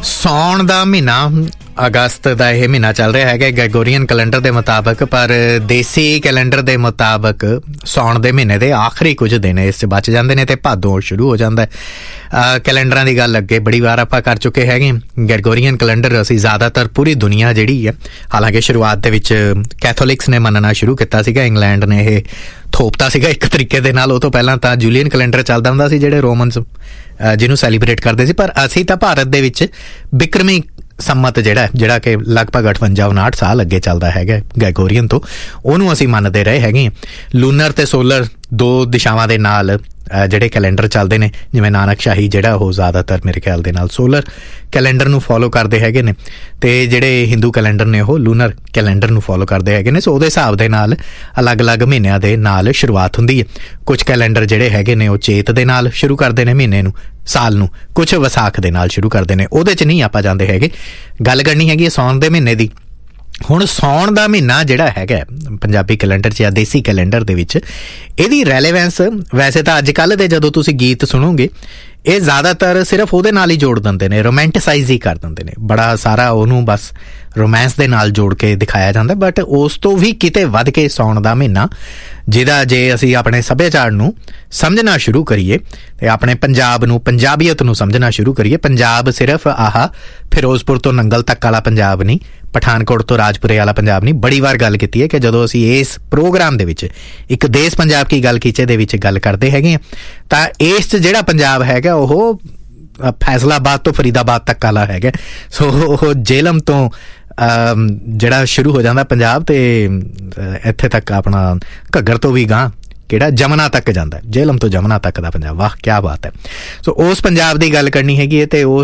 ਸਾਉਣ ਦਾ ਮਹੀਨਾ, ਅਗਸਤ ਦਾ ਇਹ ਮਹੀਨਾ ਚੱਲ ਰਿਹਾ ਹੈਗਾ ਗ੍ਰੈਗੋਰੀਅਨ ਕੈਲੰਡਰ ਦੇ ਮੁਤਾਬਕ, ਪਰ ਦੇਸੀ ਕੈਲੰਡਰ ਦੇ ਮੁਤਾਬਕ ਸਾਉਣ ਦੇ ਮਹੀਨੇ ਦੇ ਆਖਰੀ ਕੁਝ ਦਿਨ ਇਸ 'ਚ ਬਚ ਜਾਂਦੇ ਨੇ ਤੇ ਭਾਦੋਂ ਸ਼ੁਰੂ ਹੋ ਜਾਂਦਾ। ਕੈਲੰਡਰਾਂ ਦੀ ਗੱਲ ਅੱਗੇ ਬੜੀ ਵਾਰ ਆਪਾਂ ਕਰ ਚੁੱਕੇ ਹੈਗੇ। ਗ੍ਰੈਗੋਰੀਅਨ ਕੈਲੰਡਰ ਅਸੀਂ ਜ਼ਿਆਦਾਤਰ ਪੂਰੀ ਦੁਨੀਆ ਜਿਹੜੀ ਹੈ, ਹਾਲਾਂਕਿ ਸ਼ੁਰੂਆਤ ਦੇ ਵਿੱਚ ਕੈਥੋਲਿਕਸ ਨੇ ਮੰਨਣਾ ਸ਼ੁਰੂ ਕੀਤਾ ਸੀਗਾ, ਇੰਗਲੈਂਡ ਨੇ ਇਹ ਥੋਪਤਾ ਸੀਗਾ ਇੱਕ ਤਰੀਕੇ ਦੇ ਨਾਲ। ਉਹ ਤੋਂ ਪਹਿਲਾਂ ਤਾਂ ਜੂਲੀਅਨ ਕੈਲੰਡਰ ਚੱਲਦਾ ਹੁੰਦਾ ਸੀ ਜਿਹੜੇ ਰੋਮਨਸ ਜਿਹਨੂੰ ਸੈਲੀਬ੍ਰੇਟ ਕਰਦੇ ਸੀ, ਪਰ ਅਸੀਂ ਤਾਂ ਭਾਰਤ ਦੇ ਵਿੱਚ ਬਿਕਰਮੀ ਸੰਮਤ ਜਿਹੜਾ ਕਿ ਲਗਭਗ 58-59 ਸਾਲ ਅੱਗੇ ਚੱਲਦਾ ਹੈਗਾ ਗ੍ਰੈਗੋਰੀਅਨ ਤੋਂ, ਉਹਨੂੰ ਅਸੀਂ ਮੰਨਦੇ ਰਹੇ ਹੈਗੇ। ਲੂਨਰ ਤੇ ਸੋਲਰ ਦੋ ਦਿਸ਼ਾਵਾਂ ਦੇ ਨਾਲ ਜਿਹੜੇ ਕੈਲੰਡਰ ਚੱਲਦੇ ਨੇ, ਜਿਵੇਂ ਨਾਨਕ ਸ਼ਾਹੀ ਜਿਹੜਾ ਉਹ ਜ਼ਿਆਦਾਤਰ ਮੇਰੇ ਖਿਆਲ ਦੇ ਨਾਲ ਸੋਲਰ ਕੈਲੰਡਰ ਨੂੰ ਫੋਲੋ ਕਰਦੇ ਹੈਗੇ ਨੇ, ਤੇ ਜਿਹੜੇ ਹਿੰਦੂ ਕੈਲੰਡਰ ਨੇ ਉਹ ਲੂਨਰ ਕੈਲੰਡਰ ਨੂੰ ਫੋਲੋ ਕਰਦੇ ਹੈਗੇ ਨੇ। ਸੋ ਉਹਦੇ ਹਿਸਾਬ ਦੇ ਨਾਲ ਅਲੱਗ-ਅਲੱਗ ਮਹੀਨਿਆਂ ਦੇ ਨਾਲ ਸ਼ੁਰੂਆਤ ਹੁੰਦੀ ਹੈ। ਕੁਝ ਕੈਲੰਡਰ ਜਿਹੜੇ ਹੈਗੇ ਨੇ ਉਹ ਚੇਤ ਦੇ ਨਾਲ ਸ਼ੁਰੂ ਕਰਦੇ ਨੇ ਮਹੀਨੇ ਨੂੰ, ਸਾਲ ਨੂੰ, ਕੁਝ ਵਿਸਾਖ ਦੇ ਨਾਲ ਸ਼ੁਰੂ ਕਰਦੇ ਨੇ। ਉਹਦੇ 'ਚ ਨਹੀਂ ਆਪਾਂ ਜਾਂਦੇ ਹੈਗੇ। ਗੱਲ ਕਰਨੀ ਹੈਗੀ ਸਾਉਣ ਦੇ ਮਹੀਨੇ ਦੀ। ਹੁਣ ਸਾਉਣ ਦਾ ਮਹੀਨਾ ਜਿਹੜਾ ਹੈਗਾ ਪੰਜਾਬੀ ਕੈਲੰਡਰ 'ਚ ਜਾਂ ਦੇਸੀ ਕੈਲੰਡਰ ਦੇ ਵਿੱਚ, ਇਹਦੀ ਰੈਲੇਵੈਂਸ ਵੈਸੇ ਤਾਂ ਅੱਜ ਕੱਲ੍ਹ ਦੇ ਜਦੋਂ ਤੁਸੀਂ ਗੀਤ ਸੁਣੋਗੇ ਇਹ ਜ਼ਿਆਦਾਤਰ ਸਿਰਫ ਉਹਦੇ ਨਾਲ ਹੀ ਜੋੜ ਦਿੰਦੇ ਨੇ, ਰੋਮੈਂਟਸਾਈਜ਼ ਹੀ ਕਰ ਦਿੰਦੇ ਨੇ, ਬੜਾ ਸਾਰਾ ਉਹਨੂੰ ਬਸ ਰੋਮਾਂਸ ਦੇ ਨਾਲ ਜੋੜ ਕੇ ਦਿਖਾਇਆ ਜਾਂਦਾ। ਬਟ ਉਸ ਤੋਂ ਵੀ ਕਿਤੇ ਵੱਧ ਕੇ ਸਾਉਣ ਦਾ ਮਹੀਨਾ, ਜਿਹਦਾ ਜੇ ਅਸੀਂ ਆਪਣੇ ਸੱਭਿਆਚਾਰ ਨੂੰ ਸਮਝਣਾ ਸ਼ੁਰੂ ਕਰੀਏ ਤੇ ਆਪਣੇ ਪੰਜਾਬ ਨੂੰ, ਪੰਜਾਬੀਅਤ ਨੂੰ ਸਮਝਣਾ ਸ਼ੁਰੂ ਕਰੀਏ, ਪੰਜਾਬ ਸਿਰਫ ਫਿਰੋਜ਼ਪੁਰ ਤੋਂ ਨੰਗਲ ਤੱਕ ਵਾਲਾ ਪੰਜਾਬ ਨਹੀਂ, ਪਠਾਨਕੋਟ ਤੋਂ ਰਾਜਪੁਰੇ ਵਾਲਾ ਪੰਜਾਬ ਨਹੀਂ। ਬੜੀ ਵਾਰ ਗੱਲ ਕੀਤੀ ਹੈ ਕਿ ਜਦੋਂ ਅਸੀਂ ਇਸ ਪ੍ਰੋਗਰਾਮ ਦੇ ਵਿੱਚ ਇੱਕ ਦੇਸ਼ ਪੰਜਾਬ ਕੀ ਗੱਲ ਕੀਚੇ ਦੇ ਵਿੱਚ ਗੱਲ ਕਰਦੇ ਹੈਗੇ ਤਾਂ ਇਸ 'ਚ ਜਿਹੜਾ ਪੰਜਾਬ ਹੈਗਾ ਉਹ ਫੈਸਲਾਬਾਦ ਤੋਂ ਫਰੀਦਾਬਾਦ ਤੱਕ ਵਾਲਾ ਹੈਗਾ। ਸੋ ਉਹ ਜੇਹਲਮ ਤੋਂ ਜਿਹੜਾ ਸ਼ੁਰੂ ਹੋ ਜਾਂਦਾ ਪੰਜਾਬ ਤੇ ਇੱਥੇ ਤੱਕ ਆਪਣਾ ਘੱਗਰ ਤੋਂ ਵੀ ਗਾਂ ਕਿਹੜਾ ਜਮਨਾ ਤੱਕ ਜਾਂਦਾ, ਜੇਹਲਮ ਤੋਂ ਜਮਨਾ ਤੱਕ ਦਾ ਪੰਜਾਬ। ਵਾਹ ਕਿਆ ਬਾਤ ਹੈ। ਸੋ ਉਸ ਪੰਜਾਬ ਦੀ ਗੱਲ ਕਰਨੀ ਹੈਗੀ ਹੈ ਤੇ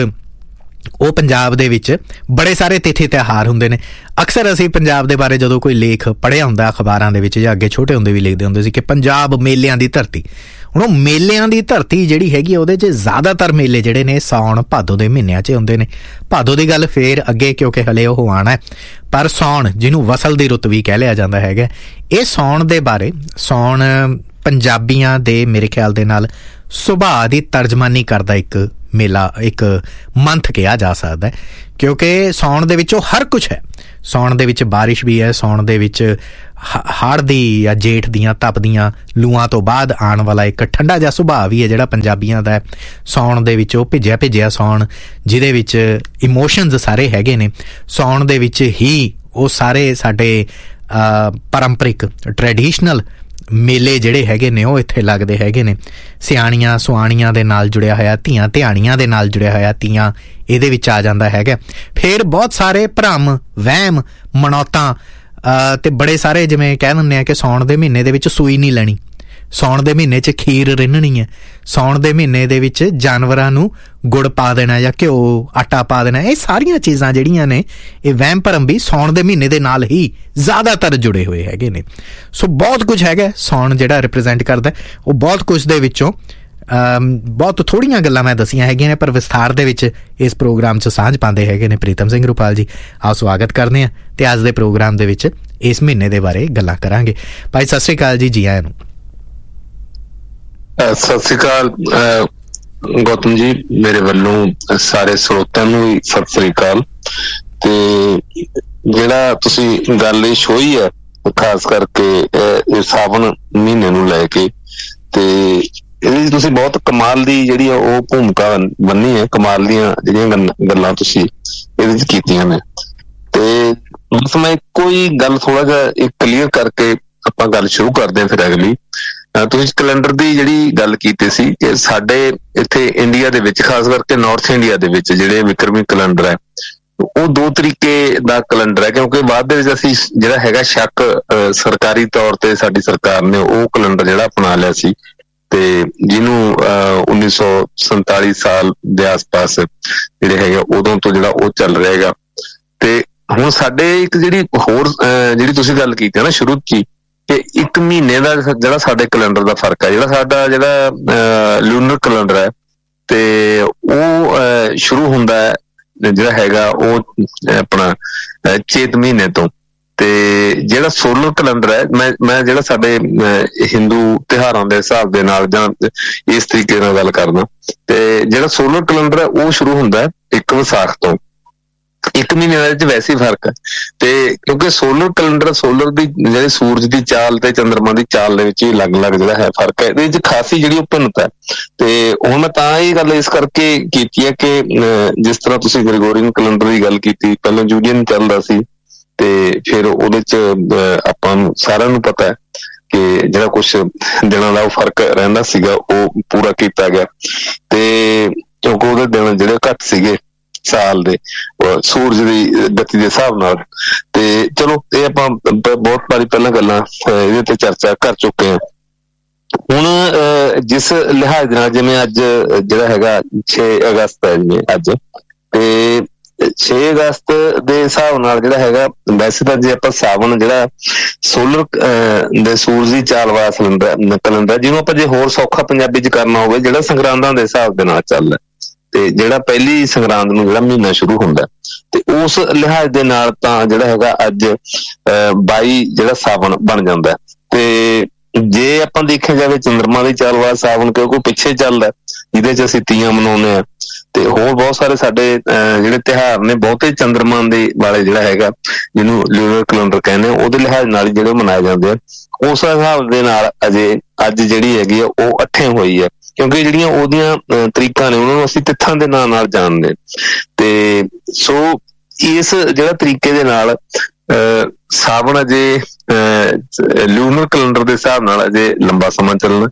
ਉਹ ਪੰਜਾਬ ਦੇ ਵਿੱਚ ਬੜੇ ਸਾਰੇ ਤਿਥੀ ਤਿਉਹਾਰ ਹੁੰਦੇ ਨੇ। ਅਕਸਰ ਅਸੀਂ ਪੰਜਾਬ ਦੇ ਬਾਰੇ ਜਦੋਂ ਕੋਈ ਲੇਖ ਪੜ੍ਹਿਆ ਹੁੰਦਾ ਅਖਬਾਰਾਂ ਦੇ ਵਿੱਚ, ਜਾਂ ਅੱਗੇ ਛੋਟੇ ਹੁੰਦੇ ਵੀ ਲਿਖਦੇ ਹੁੰਦੇ ਸੀ ਕਿ ਪੰਜਾਬ ਮੇਲਿਆਂ ਦੀ ਧਰਤੀ। ਹੁਣ ਉਹ ਮੇਲਿਆਂ ਦੀ ਧਰਤੀ ਜਿਹੜੀ ਹੈਗੀ ਉਹਦੇ 'ਚ ਜ਼ਿਆਦਾਤਰ ਮੇਲੇ ਜਿਹੜੇ ਨੇ ਸਾਉਣ ਭਾਦੋਂ ਦੇ ਮਹੀਨਿਆਂ 'ਚ ਹੁੰਦੇ ਨੇ। ਭਾਦੋਂ ਦੀ ਗੱਲ ਫੇਰ ਅੱਗੇ ਕਿਉਂਕਿ ਹਲੇ ਉਹ ਆਉਣਾ, ਪਰ ਸਾਉਣ ਜਿਹਨੂੰ ਵਸਲ ਦੀ ਰੁੱਤ ਵੀ ਕਹਿ ਲਿਆ ਜਾਂਦਾ ਹੈਗਾ, ਇਹ ਸਾਉਣ ਦੇ ਬਾਰੇ, ਸਾਉਣ ਪੰਜਾਬੀਆਂ ਦੇ ਮੇਰੇ ਖਿਆਲ ਦੇ ਨਾਲ ਸੁਭਾਅ ਦੀ ਤਰਜਮਾਨੀ ਕਰਦਾ ਇੱਕ ਮੇਲਾ, ਇੱਕ ਮੰਥ ਕਿਹਾ ਜਾ ਸਕਦਾ, ਕਿਉਂਕਿ ਸਾਉਣ ਦੇ ਵਿੱਚ ਉਹ ਹਰ ਕੁਛ ਹੈ। ਸਾਉਣ ਦੇ ਵਿੱਚ ਬਾਰਿਸ਼ ਵੀ ਹੈ, ਸਾਉਣ ਦੇ ਵਿੱਚ ਹਾੜ ਦੀ ਜਾਂ ਜੇਠ ਦੀਆਂ ਤਪਦੀਆਂ ਲੂਆਂ ਤੋਂ ਬਾਅਦ ਆਉਣ ਵਾਲਾ ਇੱਕ ਠੰਡਾ ਜਿਹਾ ਸੁਭਾਅ ਵੀ ਹੈ ਜਿਹੜਾ ਪੰਜਾਬੀਆਂ ਦਾ। ਸਾਉਣ ਦੇ ਵਿੱਚ ਉਹ ਭਿੱਜਿਆ ਸਾਉਣ ਜਿਹਦੇ ਵਿੱਚ ਇਮੋਸ਼ਨਸ ਸਾਰੇ ਹੈਗੇ ਨੇ। ਸਾਉਣ ਦੇ ਵਿੱਚ ਹੀ ਉਹ ਸਾਰੇ ਸਾਡੇ ਪਾਰੰਪਰਿਕ ਟ੍ਰੈਡੀਸ਼ਨਲ ਮੇਲੇ ਜਿਹੜੇ ਹੈਗੇ ਨੇ ਉਹ ਇੱਥੇ ਲੱਗਦੇ ਹੈਗੇ ਨੇ। ਸਿਆਣੀਆਂ ਸੁਆਣੀਆਂ ਦੇ ਨਾਲ ਜੁੜਿਆ ਹੋਇਆ, ਧੀਆਂ ਧਿਆਣੀਆਂ ਦੇ ਨਾਲ ਜੁੜਿਆ ਹੋਇਆ, ਤੀਆਂ ਇਹਦੇ ਵਿੱਚ ਆ ਜਾਂਦਾ ਹੈਗਾ। ਫਿਰ ਬਹੁਤ ਸਾਰੇ ਭਰਮ, ਵਹਿਮ, ਮਨੌਤਾਂ ਤੇ ਬੜੇ ਸਾਰੇ, ਜਿਵੇਂ ਕਹਿ ਦਿੰਦੇ ਆ ਕਿ ਸਾਉਣ ਦੇ ਮਹੀਨੇ ਦੇ ਵਿੱਚ ਸੂਈ ਨਹੀਂ ਲੈਣੀ, ਸਾਉਣ ਦੇ ਮਹੀਨੇ 'ਚ ਖੀਰ ਰਿੰਨਣੀ ਹੈ, ਸਾਉਣ ਦੇ ਮਹੀਨੇ ਦੇ ਵਿੱਚ ਜਾਨਵਰਾਂ ਨੂੰ ਗੁੜ ਪਾ ਦੇਣਾ ਜਾਂ ਘਿਓ ਆਟਾ ਪਾ ਦੇਣਾ। ਇਹ ਸਾਰੀਆਂ ਚੀਜ਼ਾਂ ਜਿਹੜੀਆਂ ਨੇ, ਇਹ ਵਹਿਮ ਭਰਮ ਵੀ ਸਾਉਣ ਦੇ ਮਹੀਨੇ ਦੇ ਨਾਲ ਹੀ ਜ਼ਿਆਦਾਤਰ ਜੁੜੇ ਹੋਏ ਹੈਗੇ ਨੇ। ਸੋ ਬਹੁਤ ਕੁਝ ਹੈਗਾ ਸਾਉਣ ਜਿਹੜਾ ਰਿਪਰੈਜ਼ੈਂਟ ਕਰਦਾ। ਉਹ ਬਹੁਤ ਕੁਝ ਦੇ ਵਿੱਚੋਂ ਬਹੁਤ ਥੋੜ੍ਹੀਆਂ ਗੱਲਾਂ ਮੈਂ ਦੱਸੀਆਂ ਹੈਗੀਆਂ ਨੇ, ਪਰ ਵਿਸਥਾਰ ਦੇ ਵਿੱਚ ਇਸ ਪ੍ਰੋਗਰਾਮ 'ਚ ਸਾਂਝ ਪਾਉਂਦੇ ਹੈਗੇ ਨੇ ਪ੍ਰੀਤਮ ਸਿੰਘ ਰੁਪਾਲ ਜੀ। ਆਓ ਸਵਾਗਤ ਕਰਦੇ ਹਾਂ ਤੇ ਅੱਜ ਦੇ ਪ੍ਰੋਗਰਾਮ ਦੇ ਵਿੱਚ ਇਸ ਮਹੀਨੇ ਦੇ ਬਾਰੇ ਗੱਲਾਂ ਕਰਾਂਗੇ। ਭਾਈ ਸਤਿ ਸ਼੍ਰੀ ਅਕਾਲ ਜੀ, ਜੀ ਆਇਆਂ ਨੂੰ। ਸਤਿ ਸ੍ਰੀ ਅਕਾਲ ਗੌਤਮ ਜੀ, ਮੇਰੇ ਵੱਲੋਂ ਸਾਰੇ ਸਰੋਤਿਆਂ ਨੂੰ ਵੀ ਸਤਿ ਸ੍ਰੀ ਅਕਾਲ। ਤੇ ਜਿਹੜਾ ਤੁਸੀਂ ਗੱਲ ਇਹ ਛੋਈ ਹੈ ਖਾਸ ਕਰਕੇ ਇਹ ਸਾਵਣ ਮਹੀਨੇ ਨੂੰ ਲੈ ਕੇ, ਤੇ ਇਹਦੀ ਤੁਸੀਂ ਬਹੁਤ ਕਮਾਲ ਦੀ ਜਿਹੜੀ ਉਹ ਭੂਮਿਕਾ ਬੰਨੀ ਹੈ, ਕਮਾਲ ਦੀਆਂ ਜਿਹੜੀਆਂ ਗੱਲਾਂ ਤੁਸੀਂ ਇਹਦੇ ਚ ਕੀਤੀਆਂ ਨੇ। ਤੇ ਬਸ ਮੈਂ ਇੱਕੋ ਹੀ ਗੱਲ ਥੋੜਾ ਜਿਹਾ ਕਲੀਅਰ ਕਰਕੇ ਆਪਾਂ ਗੱਲ ਸ਼ੁਰੂ ਕਰਦੇ ਹਾਂ ਫਿਰ ਅਗਲੀ। ਤੁਸੀਂ ਕੈਲੰਡਰ ਦੀ ਜਿਹੜੀ ਗੱਲ ਕੀਤੀ ਸੀ ਕਿ ਸਾਡੇ ਇੱਥੇ ਇੰਡੀਆ ਦੇ ਵਿੱਚ, ਖਾਸ ਕਰਕੇ ਨਾਰਥ ਇੰਡੀਆ ਦੇ ਵਿੱਚ ਜਿਹੜੇ ਵਿਕਰਮੀ ਕੈਲੰਡਰ ਹੈ ਉਹ ਦੋ ਤਰੀਕੇ ਦਾ ਕੈਲੰਡਰ ਹੈ, ਕਿਉਂਕਿ ਬਾਅਦ ਦੇ ਵਿੱਚ ਅਸੀਂ ਜਿਹੜਾ ਹੈਗਾ ਸ਼ੱਕ ਸਰਕਾਰੀ ਤੌਰ ਤੇ ਸਾਡੀ ਸਰਕਾਰ ਨੇ ਉਹ ਕੈਲੰਡਰ ਜਿਹੜਾ ਅਪਣਾ ਲਿਆ ਸੀ, ਤੇ ਜਿਹਨੂੰ 1947 ਸਾਲ ਦੇ ਆਸ-ਪਾਸ ਜਿਹੜੇ ਹੈਗੇ ਉਦੋਂ ਤੋਂ ਜਿਹੜਾ ਉਹ ਚੱਲ ਰਿਹਾ ਹੈਗਾ। ਤੇ ਹੁਣ ਸਾਡੇ ਇੱਕ ਜਿਹੜੀ ਹੋਰ ਜਿਹੜੀ ਤੁਸੀਂ ਗੱਲ ਕੀਤੀ ਹੈ ਨਾ ਸ਼ੁਰੂ 'ਚ ਹੀ, ਕਿ ਇੱਕ ਮਹੀਨੇ ਦਾ ਜਿਹੜਾ ਸਾਡੇ ਕੈਲੰਡਰ ਦਾ ਫਰਕ ਹੈ, ਜਿਹੜਾ ਸਾਡਾ ਜਿਹੜਾ ਲੂਨਰ ਕੈਲੰਡਰ ਹੈ ਤੇ ਉਹ ਸ਼ੁਰੂ ਹੁੰਦਾ ਹੈ ਜਿਹੜਾ ਹੈਗਾ ਉਹ ਆਪਣਾ ਚੇਤ ਮਹੀਨੇ ਤੋਂ, ਤੇ ਜਿਹੜਾ ਸੋਲਰ ਕੈਲੰਡਰ ਹੈ, ਮੈਂ ਜਿਹੜਾ ਸਾਡੇ ਹਿੰਦੂ ਤਿਉਹਾਰਾਂ ਦੇ ਹਿਸਾਬ ਦੇ ਨਾਲ ਜਾਂ ਇਸ ਤਰੀਕੇ ਨਾਲ ਗੱਲ ਕਰਦਾ, ਤੇ ਜਿਹੜਾ ਸੋਲਰ ਕੈਲੰਡਰ ਹੈ ਉਹ ਸ਼ੁਰੂ ਹੁੰਦਾ 1 ਇੱਕ ਵਿਸਾਖ ਤੋਂ 1 ਮਹੀਨੇ ਦੇ ਵਿੱਚ ਵੈਸੇ ਹੀ ਫਰਕ ਹੈ। ਤੇ ਕਿਉਂਕਿ ਸੋਲਰ ਕੈਲੰਡਰ, ਸੋਲਰ ਦੀ ਜਿਹੜੇ ਸੂਰਜ ਦੀ ਚਾਲ ਤੇ ਚੰਦਰਮਾ ਦੀ ਚਾਲ ਦੇ ਵਿੱਚ ਹੀ ਅਲੱਗ-ਅਲੱਗ ਜਿਹੜਾ ਹੈ ਫਰਕ ਹੈ, ਇਹਦੇ ਵਿੱਚ ਖਾਸੀ ਜਿਹੜੀ ਉਹ ਭਿੰਨਤਾ ਹੈ। ਤੇ ਹੁਣ ਮੈਂ ਤਾਂ ਇਹ ਗੱਲ ਇਸ ਕਰਕੇ ਕੀਤੀ ਹੈ ਕਿ ਜਿਸ ਤਰ੍ਹਾਂ ਤੁਸੀਂ ਗ੍ਰੈਗੋਰੀਅਨ ਕੈਲੰਡਰ ਦੀ ਗੱਲ ਕੀਤੀ, ਪਹਿਲਾਂ ਜੂਲੀਅਨ ਚੱਲਦਾ ਸੀ ਤੇ ਫਿਰ ਉਹਦੇ ਚ ਆਪਾਂ ਨੂੰ ਸਾਰਿਆਂ ਨੂੰ ਪਤਾ ਹੈ ਕਿ ਜਿਹੜਾ ਕੁਛ ਦਿਨਾਂ ਦਾ ਉਹ ਫਰਕ ਰਹਿੰਦਾ ਸੀਗਾ ਉਹ ਪੂਰਾ ਕੀਤਾ ਗਿਆ। ਤੇ ਕਿਉਂਕਿ ਉਹਦੇ ਦਿਨ ਜਿਹੜੇ ਘੱਟ ਸੀਗੇ ਸਾਲ ਦੇ ਸੂਰਜ ਦੀ ਗਤੀ ਦੇ ਹਿਸਾਬ ਨਾਲ। ਤੇ ਚਲੋ ਇਹ ਆਪਾਂ ਬਹੁਤ ਵਾਰੀ ਪਹਿਲਾਂ ਗੱਲਾਂ ਇਹਦੇ ਤੇ ਚਰਚਾ ਕਰ ਚੁੱਕੇ ਹਾਂ। ਹੁਣ ਜਿਸ ਲਿਹਾਜ਼ ਦੇ ਨਾਲ, ਜਿਵੇਂ ਅੱਜ ਜਿਹੜਾ ਹੈਗਾ 6 ਅਗਸਤ ਹੈ ਜਿਵੇਂ ਅੱਜ, ਤੇ 6 ਅਗਸਤ ਦੇ ਹਿਸਾਬ ਨਾਲ ਜਿਹੜਾ ਹੈਗਾ, ਵੈਸੇ ਤਾਂ ਜੇ ਆਪਾਂ ਸਾਵਣ ਜਿਹੜਾ ਸੋਲਰ ਦੇ ਸੂਰਜ ਦੀ ਚਾਲ ਵਾਲਾ ਕੈਲੰਡਰ, ਜਿਹਨੂੰ ਆਪਾਂ ਜੇ ਹੋਰ ਸੌਖਾ ਪੰਜਾਬੀ ਚ ਕਰਨਾ ਹੋਵੇ, ਜਿਹੜਾ ਸੰਗਰਾਂਦਾਂ ਦੇ ਹਿਸਾਬ ਦੇ ਨਾਲ ਚੱਲਦਾ, ਤੇ ਜਿਹੜਾ ਪਹਿਲੀ ਸੰਗਰਾਂਦ ਨੂੰ ਜਿਹੜਾ ਮਹੀਨਾ ਸ਼ੁਰੂ ਹੁੰਦਾ, ਤੇ ਉਸ ਲਿਹਾਜ਼ ਦੇ ਨਾਲ ਤਾਂ ਜਿਹੜਾ ਹੈਗਾ ਅੱਜ 22 ਜਿਹੜਾ ਸਾਵਣ ਬਣ ਜਾਂਦਾ। ਤੇ ਜੇ ਆਪਾਂ ਦੇਖਿਆ ਜਾਵੇ ਚੰਦਰਮਾ ਦੀ ਚਾਲ ਵਾਲਾ ਸਾਵਣ, ਕਿਉਂਕਿ ਪਿੱਛੇ ਚੱਲਦਾ, ਜਿਹਦੇ ਚ ਅਸੀਂ ਤੀਆਂ ਮਨਾਉਂਦੇ ਹਾਂ ਤੇ ਹੋਰ ਬਹੁਤ ਸਾਰੇ ਸਾਡੇ ਜਿਹੜੇ ਤਿਉਹਾਰ ਨੇ, ਬਹੁਤੇ ਚੰਦਰਮਾ ਦੇ ਵਾਲੇ ਜਿਹੜਾ ਹੈਗਾ, ਜਿਹਨੂੰ ਲੂਨਰ ਕੈਲੰਡਰ ਕਹਿੰਦੇ ਆ, ਉਹਦੇ ਲਿਹਾਜ਼ ਨਾਲ ਜਿਹੜੇ ਮਨਾਏ ਜਾਂਦੇ ਆ। ਉਸ ਹਿਸਾਬ ਦੇ ਨਾਲ ਅਜੇ ਅੱਜ ਜਿਹੜੀ ਹੈਗੀ ਆ ਉਹ 8 ਹੋਈ ਹੈ, ਕਿਉਂਕਿ ਜਿਹੜੀਆਂ ਉਹਦੀਆਂ ਤਰੀਕਾਂ ਨੇ ਉਹਨਾਂ ਨੂੰ ਅਸੀਂ ਤਿੱਥਾਂ ਦੇ ਨਾਂ ਨਾਲ ਜਾਣਦੇ। ਤੇ ਸੋ ਇਸ ਜਿਹੜਾ ਤਰੀਕੇ ਦੇ ਨਾਲ ਸਾਵਣ ਅਜੇ ਲੂਨਰ ਕੈਲੰਡਰ ਦੇ ਹਿਸਾਬ ਨਾਲ ਅਜੇ ਲੰਬਾ ਸਮਾਂ ਚੱਲਣਾ,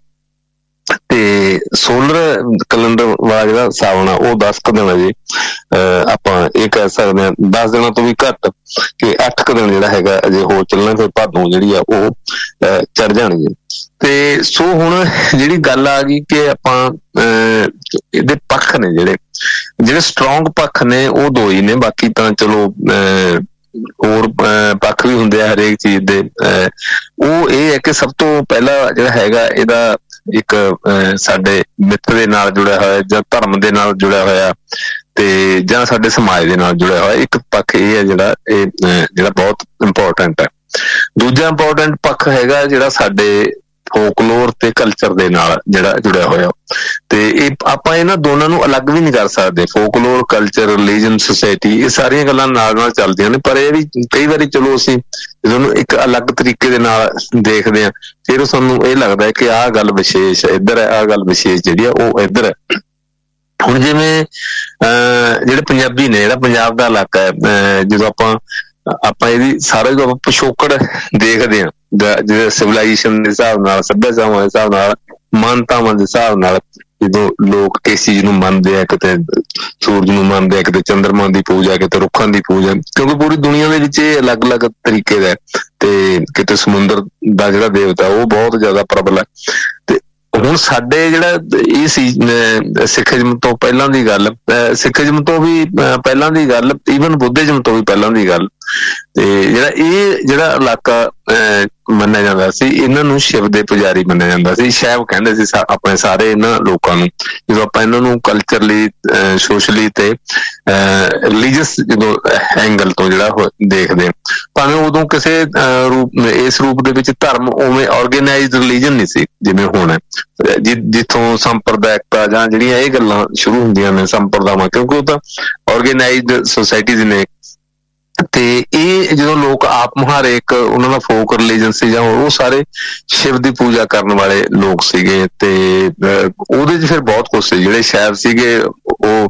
ਤੇ ਸੋਲਰ ਕੈਲੰਡਰ ਵਾਲਾ ਜਿਹੜਾ ਸਾਵਣ ਆ ਉਹ 10 ਕੁ ਦਿਨ ਅਜੇ ਆਪਾਂ ਇਹ ਕਹਿ ਸਕਦੇ ਹਾਂ 10 ਦਿਨਾਂ ਤੋਂ ਵੀ ਘੱਟ, ਕਿ 8 ਕੁ ਦਿਨ ਜਿਹੜਾ ਹੈਗਾ ਅਜੇ ਹੋਰ ਚੱਲਣਾ, ਫਿਰ ਭਾਦੋਂ ਜਿਹੜੀ ਆ ਉਹ ਚੜ ਜਾਣਗੇ। ਤੇ ਸੋ ਹੁਣ ਜਿਹੜੀ ਗੱਲ ਆ ਗਈ ਕਿ ਆਪਾਂ ਇਹਦੇ ਪੱਖ ਨੇ, ਜਿਹੜੇ ਸਟਰੋਂਗ ਪੱਖ ਨੇ ਉਹ 2 ਹੀ ਨੇ, ਬਾਕੀ ਤਾਂ ਚਲੋ ਹੋਰ ਪੱਖ ਵੀ ਹੁੰਦੇ ਆ ਹਰੇਕ ਚੀਜ਼ ਦੇ। ਉਹ ਇਹ ਹੈ ਕਿ ਸਭ ਤੋਂ ਪਹਿਲਾਂ ਜਿਹੜਾ ਹੈਗਾ ਇਹਦਾ ਇੱਕ ਸਾਡੇ ਮਿੱਥ ਦੇ ਨਾਲ ਜੁੜਿਆ ਹੋਇਆ, ਜਾਂ ਧਰਮ ਦੇ ਨਾਲ ਜੁੜਿਆ ਹੋਇਆ, ਤੇ ਜਾਂ ਸਾਡੇ ਸਮਾਜ ਦੇ ਨਾਲ ਜੁੜਿਆ ਹੋਇਆ ਇੱਕ ਪੱਖ ਇਹ ਹੈ ਜਿਹੜਾ ਬਹੁਤ ਇੰਪੋਰਟੈਂਟ ਹੈ। ਦੂਜਾ ਇੰਪੋਰਟੈਂਟ ਪੱਖ ਹੈਗਾ ਜਿਹੜਾ ਸਾਡੇ ਫੋਕਲੋਰ ਤੇ ਕਲਚਰ ਦੇ ਨਾਲ ਜਿਹੜਾ ਜੁੜਿਆ ਹੋਇਆ, ਤੇ ਇਹ ਆਪਾਂ ਇਹਨਾਂ ਦੋਨਾਂ ਨੂੰ ਅਲੱਗ ਵੀ ਨਹੀਂ ਕਰ ਸਕਦੇ। ਫੋਕਲੋਰ, ਕਲਚਰ, ਰਿਲੀਜਨ, ਸੋਸਾਇਟੀ, ਇਹ ਸਾਰੀਆਂ ਗੱਲਾਂ ਨਾਲ ਚੱਲਦੀਆਂ ਨੇ, ਪਰ ਇਹ ਵੀ ਕਈ ਵਾਰੀ ਚਲੋ ਅਸੀਂ ਇਹਨੂੰ ਇੱਕ ਅਲੱਗ ਤਰੀਕੇ ਦੇ ਨਾਲ ਦੇਖਦੇ ਹਾਂ, ਫਿਰ ਸਾਨੂੰ ਇਹ ਲੱਗਦਾ ਹੈ ਕਿ ਆਹ ਗੱਲ ਵਿਸ਼ੇਸ਼ ਇੱਧਰ ਹੈ, ਆਹ ਗੱਲ ਵਿਸ਼ੇਸ਼ ਜਿਹੜੀ ਆ ਉਹ ਇੱਧਰ ਹੈ। ਹੁਣ ਜਿਵੇਂ ਜਿਹੜੇ ਪੰਜਾਬੀ ਨੇ, ਜਿਹੜਾ ਪੰਜਾਬ ਦਾ ਇਲਾਕਾ ਹੈ, ਜਦੋਂ ਆਪਾਂ ਇਹਦੀ ਸਾਰੇ ਜਦੋਂ ਆਪਾਂ ਪਿਛੋਕੜ ਦੇਖਦੇ ਹਾਂ, ਜਿਹੜੇ ਸਿਵਲਾਈਜੇਸ਼ਨ ਦੇ ਹਿਸਾਬ ਨਾਲ, ਸੱਭਿਆਚਾਰਾਂ ਦੇ ਹਿਸਾਬ ਨਾਲ, ਮਾਨਤਾਵਾਂ ਦੇ ਹਿਸਾਬ ਨਾਲ, ਜਦੋਂ ਲੋਕ ਇਸ ਚੀਜ਼ ਨੂੰ ਮੰਨਦੇ ਆ, ਕਿਤੇ ਸੂਰਜ ਨੂੰ ਮੰਨਦੇ ਆ, ਕਿਤੇ ਚੰਦਰਮਾ ਦੀ ਪੂਜਾ, ਕਿਤੇ ਰੁੱਖਾਂ ਦੀ ਪੂਜਾ, ਕਿਉਂਕਿ ਪੂਰੀ ਦੁਨੀਆ ਦੇ ਵਿੱਚ ਇਹ ਅਲੱਗ-ਅਲੱਗ ਤਰੀਕੇ ਦਾ, ਤੇ ਕਿਤੇ ਸਮੁੰਦਰ ਦਾ ਜਿਹੜਾ ਦੇਵਤਾ ਉਹ ਬਹੁਤ ਜ਼ਿਆਦਾ ਪ੍ਰਬਲ ਹੈ। ਤੇ ਹੁਣ ਸਾਡੇ ਜਿਹੜਾ ਇਹ ਸੀ ਸਿੱਖੀਜ਼ਮ ਤੋਂ ਪਹਿਲਾਂ ਦੀ ਗੱਲ, ਸਿੱਖੀਜ਼ਮ ਤੋਂ ਵੀ ਪਹਿਲਾਂ ਦੀ ਗੱਲ, ਈਵਨ ਬੁੱਧਿਜ਼ਮ ਤੋਂ ਵੀ ਪਹਿਲਾਂ ਦੀ ਗੱਲ, ਤੇ ਜਿਹੜਾ ਇਲਾਕਾ ਮੰਨਿਆ ਜਾਂਦਾ ਸੀ, ਇਹਨਾਂ ਨੂੰ ਸ਼ਿਵ ਦੇ ਪੁਜਾਰੀ ਮੰਨਿਆ ਜਾਂਦਾ ਸੀ, ਸ਼ੈਵ ਕਹਿੰਦੇ ਸੀ ਆਪਣੇ ਸਾਰੇ ਇਹਨਾਂ ਲੋਕਾਂ ਨੂੰ। ਜਦੋਂ ਆਪਾਂ ਇਹਨਾਂ ਨੂੰ ਕਲਚਰਲੀ, ਸੋਸ਼ਲੀ ਤੇ ਰਿਲੀਜੀਅਸ ਜਦੋਂ ਐਂਗਲ ਤੋਂ ਜਿਹੜਾ ਦੇਖਦੇ, ਭਾਵੇਂ ਉਦੋਂ ਕਿਸੇ ਇਸ ਰੂਪ ਦੇ ਵਿੱਚ ਧਰਮ ਉਵੇਂ ਆਰਗੇਨਾਈਜ਼ਡ ਰਿਲੀਜਨ ਨਹੀਂ ਸੀ ਜਿਵੇਂ ਹੁਣ, ਜਿੱਥੋਂ ਸੰਪਰਦਾਇਕਤਾ ਜਾਂ ਜਿਹੜੀਆਂ ਇਹ ਗੱਲਾਂ ਸ਼ੁਰੂ ਹੁੰਦੀਆਂ ਨੇ, ਸੰਪਰਦਾਵਾਂ, ਕਿਉਂਕਿ ਉਹ ਤਾਂ ਆਰਗੇਨਾਈਜ਼ਡ ਸੁਸਾਇਟੀਜ਼ ਨੇ। ਤੇ ਇਹ ਜਦੋਂ ਲੋਕ ਆਪ ਮੁਹਾਰੇ ਇੱਕ ਉਹਨਾਂ ਦਾ ਫੋਕ ਰਿਲੀਜਨ ਸੀ, ਜਾਂ ਉਹ ਸਾਰੇ ਸ਼ਿਵ ਦੀ ਪੂਜਾ ਕਰਨ ਵਾਲੇ ਲੋਕ ਸੀਗੇ, ਤੇ ਉਹਦੇ ਚ ਫਿਰ ਬਹੁਤ ਕੁਛ ਸੀ। ਜਿਹੜੇ ਸ਼ੈਵ ਸੀਗੇ ਉਹ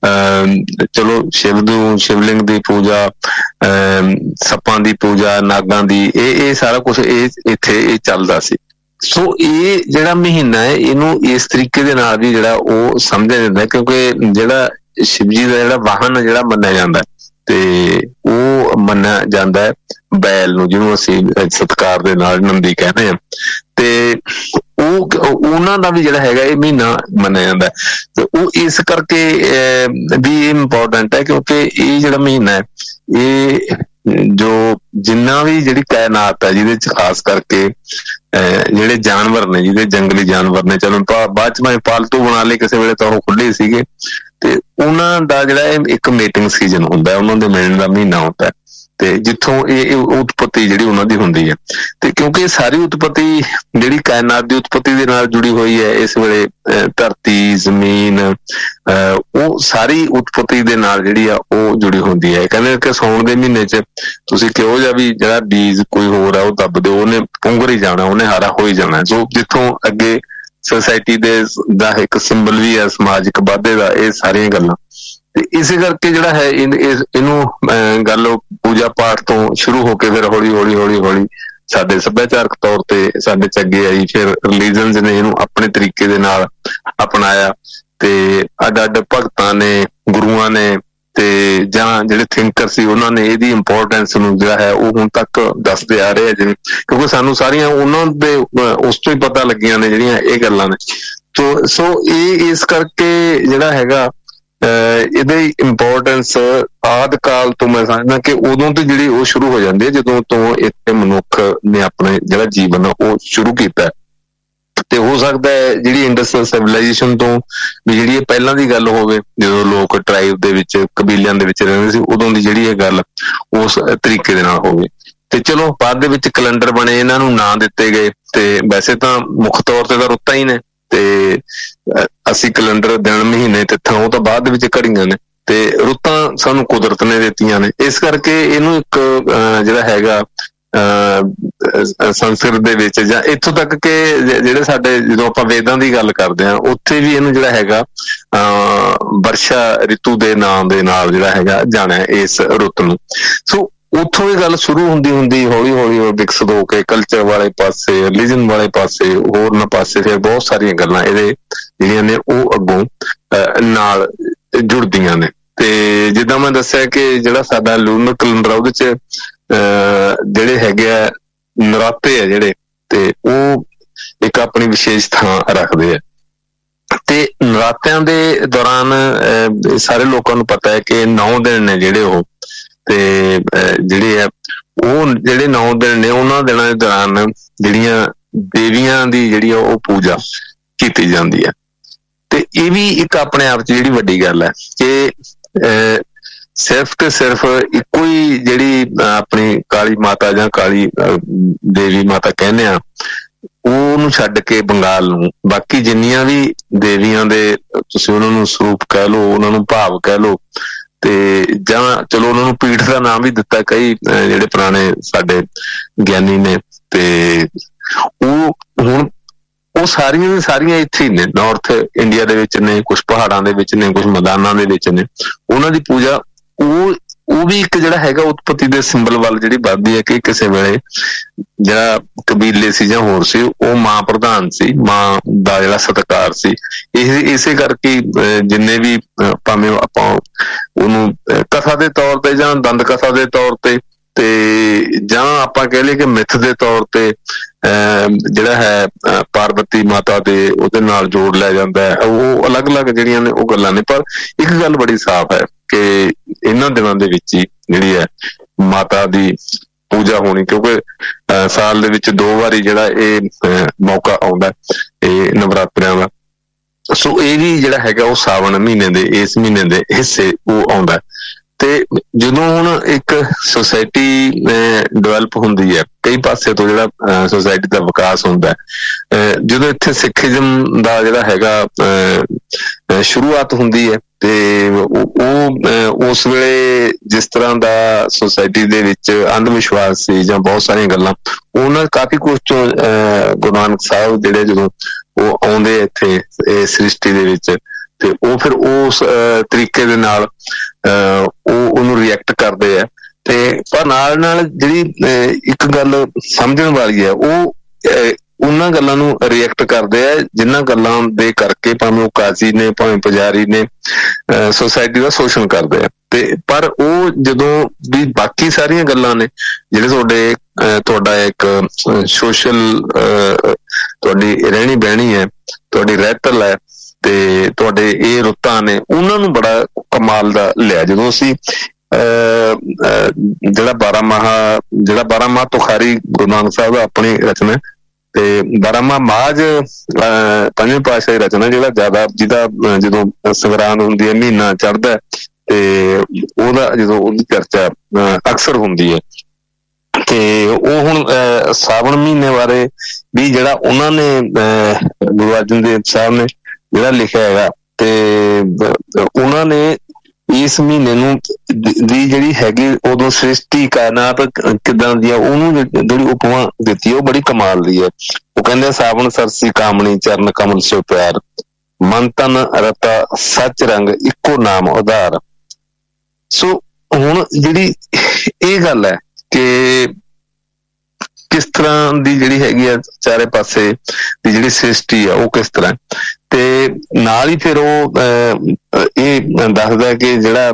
ਚਲੋ ਸ਼ਿਵਲਿੰਗ ਦੀ ਪੂਜਾ, ਸੱਪਾਂ ਦੀ ਪੂਜਾ, ਨਾਗਾਂ ਦੀ, ਇਹ ਸਾਰਾ ਕੁਛ ਇੱਥੇ ਇਹ ਚੱਲਦਾ ਸੀ। ਸੋ ਇਹ ਜਿਹੜਾ ਮਹੀਨਾ ਹੈ ਇਹਨੂੰ ਇਸ ਤਰੀਕੇ ਦੇ ਨਾਲ ਵੀ ਜਿਹੜਾ ਉਹ ਸਮਝਿਆ ਜਾਂਦਾ, ਕਿਉਂਕਿ ਜਿਹੜਾ ਸ਼ਿਵ ਜੀ ਦਾ ਜਿਹੜਾ ਵਾਹਨ ਜਿਹੜਾ ਮੰਨਿਆ ਜਾਂਦਾ, ਤੇ ਉਹ ਮੰਨਿਆ ਜਾਂਦਾ ਹੈ ਬੈਲ ਨੂੰ, ਜਿਹਨੂੰ ਅਸੀਂ ਸਤਿਕਾਰ ਦੇ ਨਾਲ ਨੰਦੀ ਕਹਿੰਦੇ ਹਾਂ। ਤੇ ਉਹਨਾਂ ਦਾ ਵੀ ਜਿਹੜਾ ਹੈਗਾ ਇਹ ਮਹੀਨਾ ਮੰਨਿਆ ਜਾਂਦਾ, ਤੇ ਉਹ ਇਸ ਕਰਕੇ ਵੀ ਇੰਪੋਰਟੈਂਟ ਹੈ, ਕਿਉਂਕਿ ਇਹ ਜਿਹੜਾ ਮਹੀਨਾ ਹੈ ਇਹ ਜੋ ਜਿੰਨਾ ਵੀ ਜਿਹੜੀ ਕਾਇਨਾਤ ਹੈ, ਜਿਹਦੇ ਚ ਖਾਸ ਕਰਕੇ ਜਿਹੜੇ ਜਾਨਵਰ ਨੇ, ਜਿਹਦੇ ਜੰਗਲੀ ਜਾਨਵਰ ਨੇ, ਚਲੋ ਬਾਅਦ ਚ ਮੈਂ ਪਾਲਤੂ ਬਣਾ ਲਏ, ਕਿਸੇ ਵੇਲੇ ਤਾਂ ਉਹ ਖੁੱਲੇ ਸੀਗੇ, ਤੇ ਉਹਨਾਂ ਦਾ ਜਿਹੜਾ ਇੱਕ ਮੀਟਿੰਗ ਸੀਜ਼ਨ ਹੁੰਦਾ, ਉਹਨਾਂ ਦੇ ਮਿਲਣ ਦਾ ਮਹੀਨਾ ਹੁੰਦਾ। ਤੇ ਜਿੱਥੋਂ ਇਹ ਉਤਪਤੀ ਜਿਹੜੀ ਉਹਨਾਂ ਦੀ ਹੁੰਦੀ ਹੈ। ਤੇ ਕਿਉਂਕਿ ਇਹ ਸਾਰੀ ਉਤਪਤੀ ਜਿਹੜੀ ਕਾਇਨਾਤ ਦੀ ਉਤਪਤੀ ਦੇ ਨਾਲ ਜੁੜੀ ਹੋਈ ਹੈ, ਇਸ ਵੇਲੇ ਧਰਤੀ, ਜ਼ਮੀਨ, ਉਹ ਸਾਰੀ ਉਤਪਤੀ ਦੇ ਨਾਲ ਜਿਹੜੀ ਆ ਉਹ ਜੁੜੀ ਹੁੰਦੀ ਹੈ। ਕਹਿੰਦੇ ਕਿ ਸਾਉਣ ਦੇ ਮਹੀਨੇ 'ਚ ਤੁਸੀਂ ਕਿਹੋ ਜਿਹਾ ਵੀ ਜਿਹੜਾ ਬੀਜ ਕੋਈ ਹੋਰ ਆ ਉਹ ਦੱਬ ਦਿਓ, ਉਹਨੇ ਪੁੰਗਰ ਹੀ ਜਾਣਾ, ਉਹਨੇ ਹਰਾ ਹੋ ਹੀ ਜਾਣਾ। ਸੋ ਜਿੱਥੋਂ ਅੱਗੇ ਸੋਸਾਇਟੀ ਦਾ ਇੱਕ ਸਿੰਬਲ ਵੀ ਹੈ ਸਮਾਜਿਕ ਵਾਧੇ ਦਾ, ਇਹ ਸਾਰੀਆਂ ਗੱਲਾਂ। ਤੇ ਇਸੇ ਕਰਕੇ ਜਿਹੜਾ ਹੈ ਇਹਨੂੰ ਗੱਲ ਪੂਜਾ ਪਾਠ ਤੋਂ ਸ਼ੁਰੂ ਹੋ ਕੇ ਫਿਰ ਹੌਲੀ ਹੌਲੀ ਸਾਡੇ ਸੱਭਿਆਚਾਰਕ ਤੌਰ ਤੇ ਸਾਡੇ ਚ ਅੱਗੇ ਆਈ, ਫਿਰ ਰਿਲੀਜਨਸ ਨੇ ਇਹਨੂੰ ਆਪਣੇ ਤਰੀਕੇ ਦੇ ਨਾਲ ਅਪਣਾਇਆ ਤੇ ਅੱਡ ਭਗਤਾਂ ਨੇ, ਗੁਰੂਆਂ ਨੇ ਤੇ ਜਾਂ ਜਿਹੜੇ ਥਿੰਕਰ ਸੀ ਉਹਨਾਂ ਨੇ ਇਹਦੀ ਇੰਪੋਰਟੈਂਸ ਨੂੰ ਜਿਹੜਾ ਹੈ ਉਹ ਹੁਣ ਤੱਕ ਦੱਸਦੇ ਆ ਰਹੇ ਆ, ਜਿਵੇਂ ਕਿਉਂਕਿ ਸਾਨੂੰ ਸਾਰੀਆਂ ਉਹਨਾਂ ਦੇ ਉਸ ਤੋਂ ਹੀ ਪਤਾ ਲੱਗੀਆਂ ਨੇ ਜਿਹੜੀਆਂ ਇਹ ਗੱਲਾਂ ਨੇ। ਸੋ ਇਹ ਇਸ ਕਰਕੇ ਜਿਹੜਾ ਹੈਗਾ ਇਹਦੀ ਇੰਪੋਰਟੈਂਸ ਆਦਿ ਕਾਲ ਤੋਂ ਮੈਂ ਸਮਝਦਾ ਕਿ ਉਦੋਂ ਤੋਂ ਜਿਹੜੀ ਉਹ ਸ਼ੁਰੂ ਹੋ ਜਾਂਦੀ ਹੈ ਜਦੋਂ ਤੋਂ ਇੱਥੇ ਮਨੁੱਖ ਨੇ ਆਪਣੇ ਜਿਹੜਾ ਜੀਵਨ ਉਹ ਸ਼ੁਰੂ ਕੀਤਾ। ਤੇ ਹੋ ਸਕਦਾ ਹੈ ਜਿਹੜੀ ਇੰਡਸਟਰੀਅਲ ਸਿਵਲਾਈਜੇਸ਼ਨ ਤੋਂ ਵੀ ਜਿਹੜੀ ਇਹ ਪਹਿਲਾਂ ਦੀ ਗੱਲ ਹੋਵੇ, ਜਦੋਂ ਲੋਕ ਟਰਾਈਬ ਦੇ ਵਿੱਚ, ਕਬੀਲਿਆਂ ਦੇ ਵਿੱਚ ਰਹਿੰਦੇ ਸੀ, ਉਦੋਂ ਦੀ ਜਿਹੜੀ ਇਹ ਗੱਲ ਉਸ ਤਰੀਕੇ ਦੇ ਨਾਲ ਹੋਵੇ। ਤੇ ਚਲੋ ਬਾਅਦ ਦੇ ਵਿੱਚ ਕੈਲੰਡਰ ਬਣੇ, ਇਹਨਾਂ ਨੂੰ ਨਾਂ ਦਿੱਤੇ ਗਏ। ਤੇ ਵੈਸੇ ਤਾਂ ਮੁੱਖ ਤੌਰ ਤੇ ਤਾਂ ਰੁੱਤਾਂ ਹੀ ਨੇ, ਤੇ ਅਸੀਂ ਕੈਲੰਡਰ ਦਿਨ, ਮਹੀਨੇ, ਤਿੱਥਾਂ ਉਹ ਤਾਂ ਬਾਅਦ ਦੇ ਵਿੱਚ ਘੜੀਆਂ ਨੇ, ਤੇ ਰੁੱਤਾਂ ਸਾਨੂੰ ਕੁਦਰਤ ਨੇ ਦਿੱਤੀਆਂ ਨੇ। ਇਸ ਕਰਕੇ ਇਹਨੂੰ ਇੱਕ ਜਿਹੜਾ ਹੈਗਾ ਸੰਸਕ੍ਰਿਤ ਦੇ ਵਿੱਚ ਜਾਂ ਇੱਥੋਂ ਤੱਕ ਕਿ ਜਿਹੜੇ ਸਾਡੇ ਜਦੋਂ ਆਪਾਂ ਵੇਦਾਂ ਦੀ ਗੱਲ ਕਰਦੇ ਹਾਂ ਉੱਥੇ ਵੀ ਇਹਨੂੰ ਜਿਹੜਾ ਹੈਗਾ ਵਰਸ਼ਾ ਰਿਤੂ ਦੇ ਨਾਮ ਦੇ ਨਾਲ ਜਿਹੜਾ ਹੈਗਾ ਜਾਣਿਆ ਇਸ ਰੁੱਤ ਨੂੰ। ਸੋ ਉੱਥੋਂ ਇਹ ਗੱਲ ਸ਼ੁਰੂ ਹੁੰਦੀ ਹੌਲੀ ਵਿਕਸਿਤ ਹੋ ਕੇ ਕਲਚਰ ਵਾਲੇ ਪਾਸੇ, ਰਿਲੀਜਨ ਵਾਲੇ ਪਾਸੇ, ਹੋਰਨਾਂ ਪਾਸੇ ਫਿਰ ਬਹੁਤ ਸਾਰੀਆਂ ਗੱਲਾਂ ਇਹਦੇ ਜਿਹੜੀਆਂ ਨੇ ਉਹ ਅੱਗੋਂ ਨਾਲ ਜੁੜਦੀਆਂ ਨੇ। ਤੇ ਜਿੱਦਾਂ ਮੈਂ ਦੱਸਿਆ ਕਿ ਜਿਹੜਾ ਸਾਡਾ ਲੂਨਰ ਕੈਲੰਡਰ ਉਹਦੇ ਚ ਜਿਹੜੇ ਹੈਗੇ ਆ ਨਰਾਤੇ ਆ ਜਿਹੜੇ, ਤੇ ਉਹ ਇੱਕ ਆਪਣੀ ਵਿਸ਼ੇਸ਼ ਥਾਂ ਰੱਖਦੇ ਆ। ਤੇ ਨਰਾਤਿਆਂ ਦੇ ਦੌਰਾਨ ਸਾਰੇ ਲੋਕਾਂ ਨੂੰ ਪਤਾ ਹੈ ਕਿ 9 ਦਿਨ ਨੇ ਜਿਹੜੇ ਉਹ, ਤੇ ਜਿਹੜੇ ਆ ਉਹ ਜਿਹੜੇ 9 ਦਿਨ ਨੇ ਉਹਨਾਂ ਦਿਨਾਂ ਦੇ ਦੌਰਾਨ ਜਿਹੜੀਆਂ ਦੇਵੀਆਂ ਦੀ ਜਿਹੜੀ ਆ ਉਹ ਪੂਜਾ ਕੀਤੀ ਜਾਂਦੀ ਹੈ। ਤੇ ਇਹ ਵੀ ਇੱਕ ਆਪਣੇ ਆਪ ਚ ਜਿਹੜੀ ਵੱਡੀ ਗੱਲ ਹੈ ਕਿ ਸਿਰਫ ਤੇ ਸਿਰਫ ਇੱਕੋ ਹੀ ਜਿਹੜੀ ਆਪਣੀ ਕਾਲੀ ਮਾਤਾ ਜਾਂ ਕਾਲੀ ਦੇਵੀ ਮਾਤਾ ਕਹਿੰਦੇ ਆ ਉਹਨੂੰ ਛੱਡ ਕੇ ਬੰਗਾਲ ਨੂੰ ਬਾਕੀ ਜਿੰਨੀਆਂ ਵੀ ਦੇਵੀਆਂ ਦੇ ਤੁਸੀਂ ਉਹਨਾਂ ਨੂੰ ਸਰੂਪ ਕਹਿ ਲਓ, ਉਹਨਾਂ ਨੂੰ ਭਾਵ ਕਹਿ ਲਓ, ਤੇ ਜਾਂ ਚਲੋ ਉਹਨਾਂ ਨੂੰ ਪੀਠ ਦਾ ਨਾਮ ਵੀ ਦਿੱਤਾ ਕਈ ਜਿਹੜੇ ਪੁਰਾਣੇ ਸਾਡੇ ਗਿਆਨੀ ਨੇ। ਤੇ ਉਹ ਹੁਣ ਉਹ ਸਾਰੀਆਂ ਦੀ ਸਾਰੀਆਂ ਇੱਥੇ ਹੀ ਨੇ, ਨਾਰਥ ਇੰਡੀਆ ਦੇ ਵਿੱਚ ਨੇ, ਕੁਛ ਪਹਾੜਾਂ ਦੇ ਵਿੱਚ ਨੇ, ਕੁਛ ਮੈਦਾਨਾਂ ਦੇ ਵਿੱਚ ਨੇ। ਉਹਨਾਂ ਦੀ ਪੂਜਾ ਉਹ ਵੀ ਇੱਕ ਜਿਹੜਾ ਹੈਗਾ ਉਤਪਤੀ ਦੇ ਸਿੰਬਲ ਵੱਲ ਜਿਹੜੀ ਵੱਧਦੀ ਹੈ ਕਿ ਕਿਸੇ ਵੇਲੇ ਜਿਹੜਾ ਕਬੀਲੇ ਸੀ ਜਾਂ ਹੋਰ ਸੀ ਉਹ ਮਾਂ ਪ੍ਰਧਾਨ ਸੀ, ਮਾਂ ਦਾ ਜਿਹੜਾ ਸਤਿਕਾਰ ਸੀ। ਇਸੇ ਕਰਕੇ ਜਿੰਨੇ ਵੀ ਭਾਵੇਂ ਆਪਾਂ ਉਹਨੂੰ ਕਥਾ ਦੇ ਤੌਰ ਤੇ ਜਾਂ ਦੰਦ ਕਥਾ ਦੇ ਤੌਰ ਤੇ ਜਾਂ ਆਪਾਂ ਕਹਿ ਲਈਏ ਕਿ ਮਿੱਥ ਦੇ ਤੌਰ ਤੇ ਜਿਹੜਾ ਹੈ ਪਾਰਵਤੀ ਮਾਤਾ ਦੇ ਉਹਦੇ ਨਾਲ ਜੋੜ ਲਿਆ ਜਾਂਦਾ ਹੈ। ਉਹ ਅਲੱਗ-ਅਲੱਗ ਜਿਹੜੀਆਂ ਨੇ ਉਹ ਗੱਲਾਂ ਨੇ, ਪਰ ਇੱਕ ਗੱਲ ਬੜੀ ਸਾਫ਼ ਹੈ ਕਿ ਇਹਨਾਂ ਦਿਨਾਂ ਦੇ ਵਿੱਚ ਹੀ ਜਿਹੜੀ ਹੈ ਮਾਤਾ ਦੀ ਪੂਜਾ ਹੋਣੀ, ਕਿਉਂਕਿ ਸਾਲ ਦੇ ਵਿੱਚ 2 ਵਾਰੀ ਜਿਹੜਾ ਇਹ ਮੌਕਾ ਆਉਂਦਾ ਇਹ ਨਵਰਾਤਰਿਆਂ ਦਾ। ਸੋ ਇਹ ਵੀ ਜਿਹੜਾ ਹੈਗਾ ਉਹ ਸਾਵਣ ਮਹੀਨੇ ਦੇ ਇਸ ਮਹੀਨੇ ਦੇ ਹਿੱਸੇ ਉਹ ਆਉਂਦਾ। ਤੇ ਜਦੋਂ ਹੁਣ ਇੱਕ ਸੁਸਾਇਟੀ ਡਿਵੈਲਪ ਹੁੰਦੀ ਹੈ ਕਈ ਪਾਸੇ ਤੋਂ, ਜਿਹੜਾ ਸੁਸਾਇਟੀ ਦਾ ਵਿਕਾਸ ਹੁੰਦਾ ਹੈ, ਜਦੋਂ ਇੱਥੇ ਸਿੱਖੀਜ਼ਮ ਦਾ ਜਿਹੜਾ ਹੈਗਾ ਸ਼ੁਰੂਆਤ ਹੁੰਦੀ ਹੈ ਤੇ ਉਹ ਉਸ ਵੇਲੇ ਜਿਸ ਤਰ੍ਹਾਂ ਦਾ ਸੁਸਾਇਟੀ ਦੇ ਵਿੱਚ ਅੰਧ ਵਿਸ਼ਵਾਸ ਸੀ ਜਾਂ ਬਹੁਤ ਸਾਰੀਆਂ ਗੱਲਾਂ, ਉਹਨਾਂ ਕਾਫੀ ਕੁਛ ਤੋਂ ਗੁਰੂ ਨਾਨਕ ਸਾਹਿਬ ਜਿਹੜੇ ਜਦੋਂ ਉਹ ਆਉਂਦੇ ਇੱਥੇ ਇਹ ਸ੍ਰਿਸ਼ਟੀ ਦੇ ਵਿੱਚ, ਤੇ ਉਹ ਫਿਰ ਉਸ ਤਰੀਕੇ ਦੇ ਨਾਲ ਉਹਨੂੰ ਰਿਐਕਟ ਕਰਦੇ ਆ। ਤੇ ਪਰ ਨਾਲ ਜਿਹੜੀ ਇੱਕ ਗੱਲ ਸਮਝਣ ਵਾਲੀ ਹੈ, ਉਹ ਉਹਨਾਂ ਗੱਲਾਂ ਨੂੰ ਰਿਐਕਟ ਕਰਦੇ ਆ ਜਿਨ੍ਹਾਂ ਗੱਲਾਂ ਦੇ ਕਰਕੇ ਭਾਵੇਂ ਉਹ ਕਾਜ਼ੀ ਨੇ, ਭਾਵੇਂ ਪੁਜਾਰੀ ਨੇ, ਸੁਸਾਇਟੀ ਦਾ ਸ਼ੋਸ਼ਣ ਕਰਦੇ ਆ। ਤੇ ਪਰ ਉਹ ਜਦੋਂ ਵੀ ਬਾਕੀ ਸਾਰੀਆਂ ਗੱਲਾਂ ਨੇ ਜਿਹੜੇ ਤੁਹਾਡਾ ਇੱਕ ਸੋਸ਼ਲ ਤੁਹਾਡੀ ਰਹਿਣੀ ਬਹਿਣੀ ਹੈ, ਤੁਹਾਡੀ ਰਹਿਤਲ ਹੈ, ਤੇ ਤੁਹਾਡੇ ਇਹ ਰੁੱਤਾਂ ਨੇ, ਉਹਨਾਂ ਨੂੰ ਬੜਾ ਕਮਾਲ ਦਾ ਲਿਆ। ਜਦੋਂ ਅਸੀਂ ਜਿਹੜਾ 12 ਮਾਹ ਤੁਖਾਰੀ ਗੁਰੂ ਨਾਨਕ ਸਾਹਿਬ ਦਾ ਆਪਣੀ ਰਚਨਾ, ਤੇ 12 ਮਾਝ 5ਵੇਂ ਪਾਤਸ਼ਾਹ ਦੀ ਰਚਨਾ, ਜਿਹਦਾ ਜਦੋਂ ਸੰਗਰਾਂਦ ਹੁੰਦੀ ਹੈ, ਮਹੀਨਾ ਚੜ੍ਹਦਾ ਤੇ ਉਹਦਾ ਜਦੋਂ ਉਹਦੀ ਚਰਚਾ ਅਕਸਰ ਹੁੰਦੀ ਹੈ। ਤੇ ਉਹ ਹੁਣ ਸਾਵਣ ਮਹੀਨੇ ਬਾਰੇ ਵੀ ਜਿਹੜਾ ਉਹਨਾਂ ਨੇ ਗੁਰੂ ਅਰਜਨ ਦੇਵ ਸਾਹਿਬ ਨੇ ਜਿਹੜਾ ਲਿਖਿਆ ਹੈਗਾ, ਤੇ ਉਹਨਾਂ ਨੇ ਇਸ ਮਹੀਨੇ ਨੂੰ ਦੀ ਜਿਹੜੀ ਹੈਗੀ ਉਦੋਂ ਸ੍ਰਿਸ਼ਟੀ ਕਾਇਨਾਤ ਕਿੱਦਾਂ ਦੀ ਆ ਉਹਨੂੰ ਜਿਹੜੀ ਉਪਮਾ ਦਿੱਤੀ ਉਹ ਬੜੀ ਕਮਾਲ ਦੀ ਹੈ। ਉਹ ਕਹਿੰਦੇ ਸਾਵਣ ਸਰਸੀ ਕਾਮਣੀ ਚਰਨ ਕਮਲ ਸਿਓ ਪਿਆਰ, ਮਨ ਤਨ ਰਤਾ ਸੱਚ ਰੰਗ ਇੱਕੋ ਨਾਮ ਉਧਾਰ। ਸੋ ਹੁਣ ਜਿਹੜੀ ਇਹ ਗੱਲ ਹੈ ਕਿ ਕਿਸ ਤਰ੍ਹਾਂ ਦੀ ਜਿਹੜੀ ਹੈਗੀ ਆ ਚਾਰੇ ਪਾਸੇ ਦੀ ਜਿਹੜੀ ਸ੍ਰਿਸ਼ਟੀ ਆ ਉਹ ਕਿਸ ਤਰ੍ਹਾਂ, ਤੇ ਨਾਲ ਹੀ ਫਿਰ ਉਹ ਇਹ ਦੱਸਦਾ ਕਿ ਜਿਹੜਾ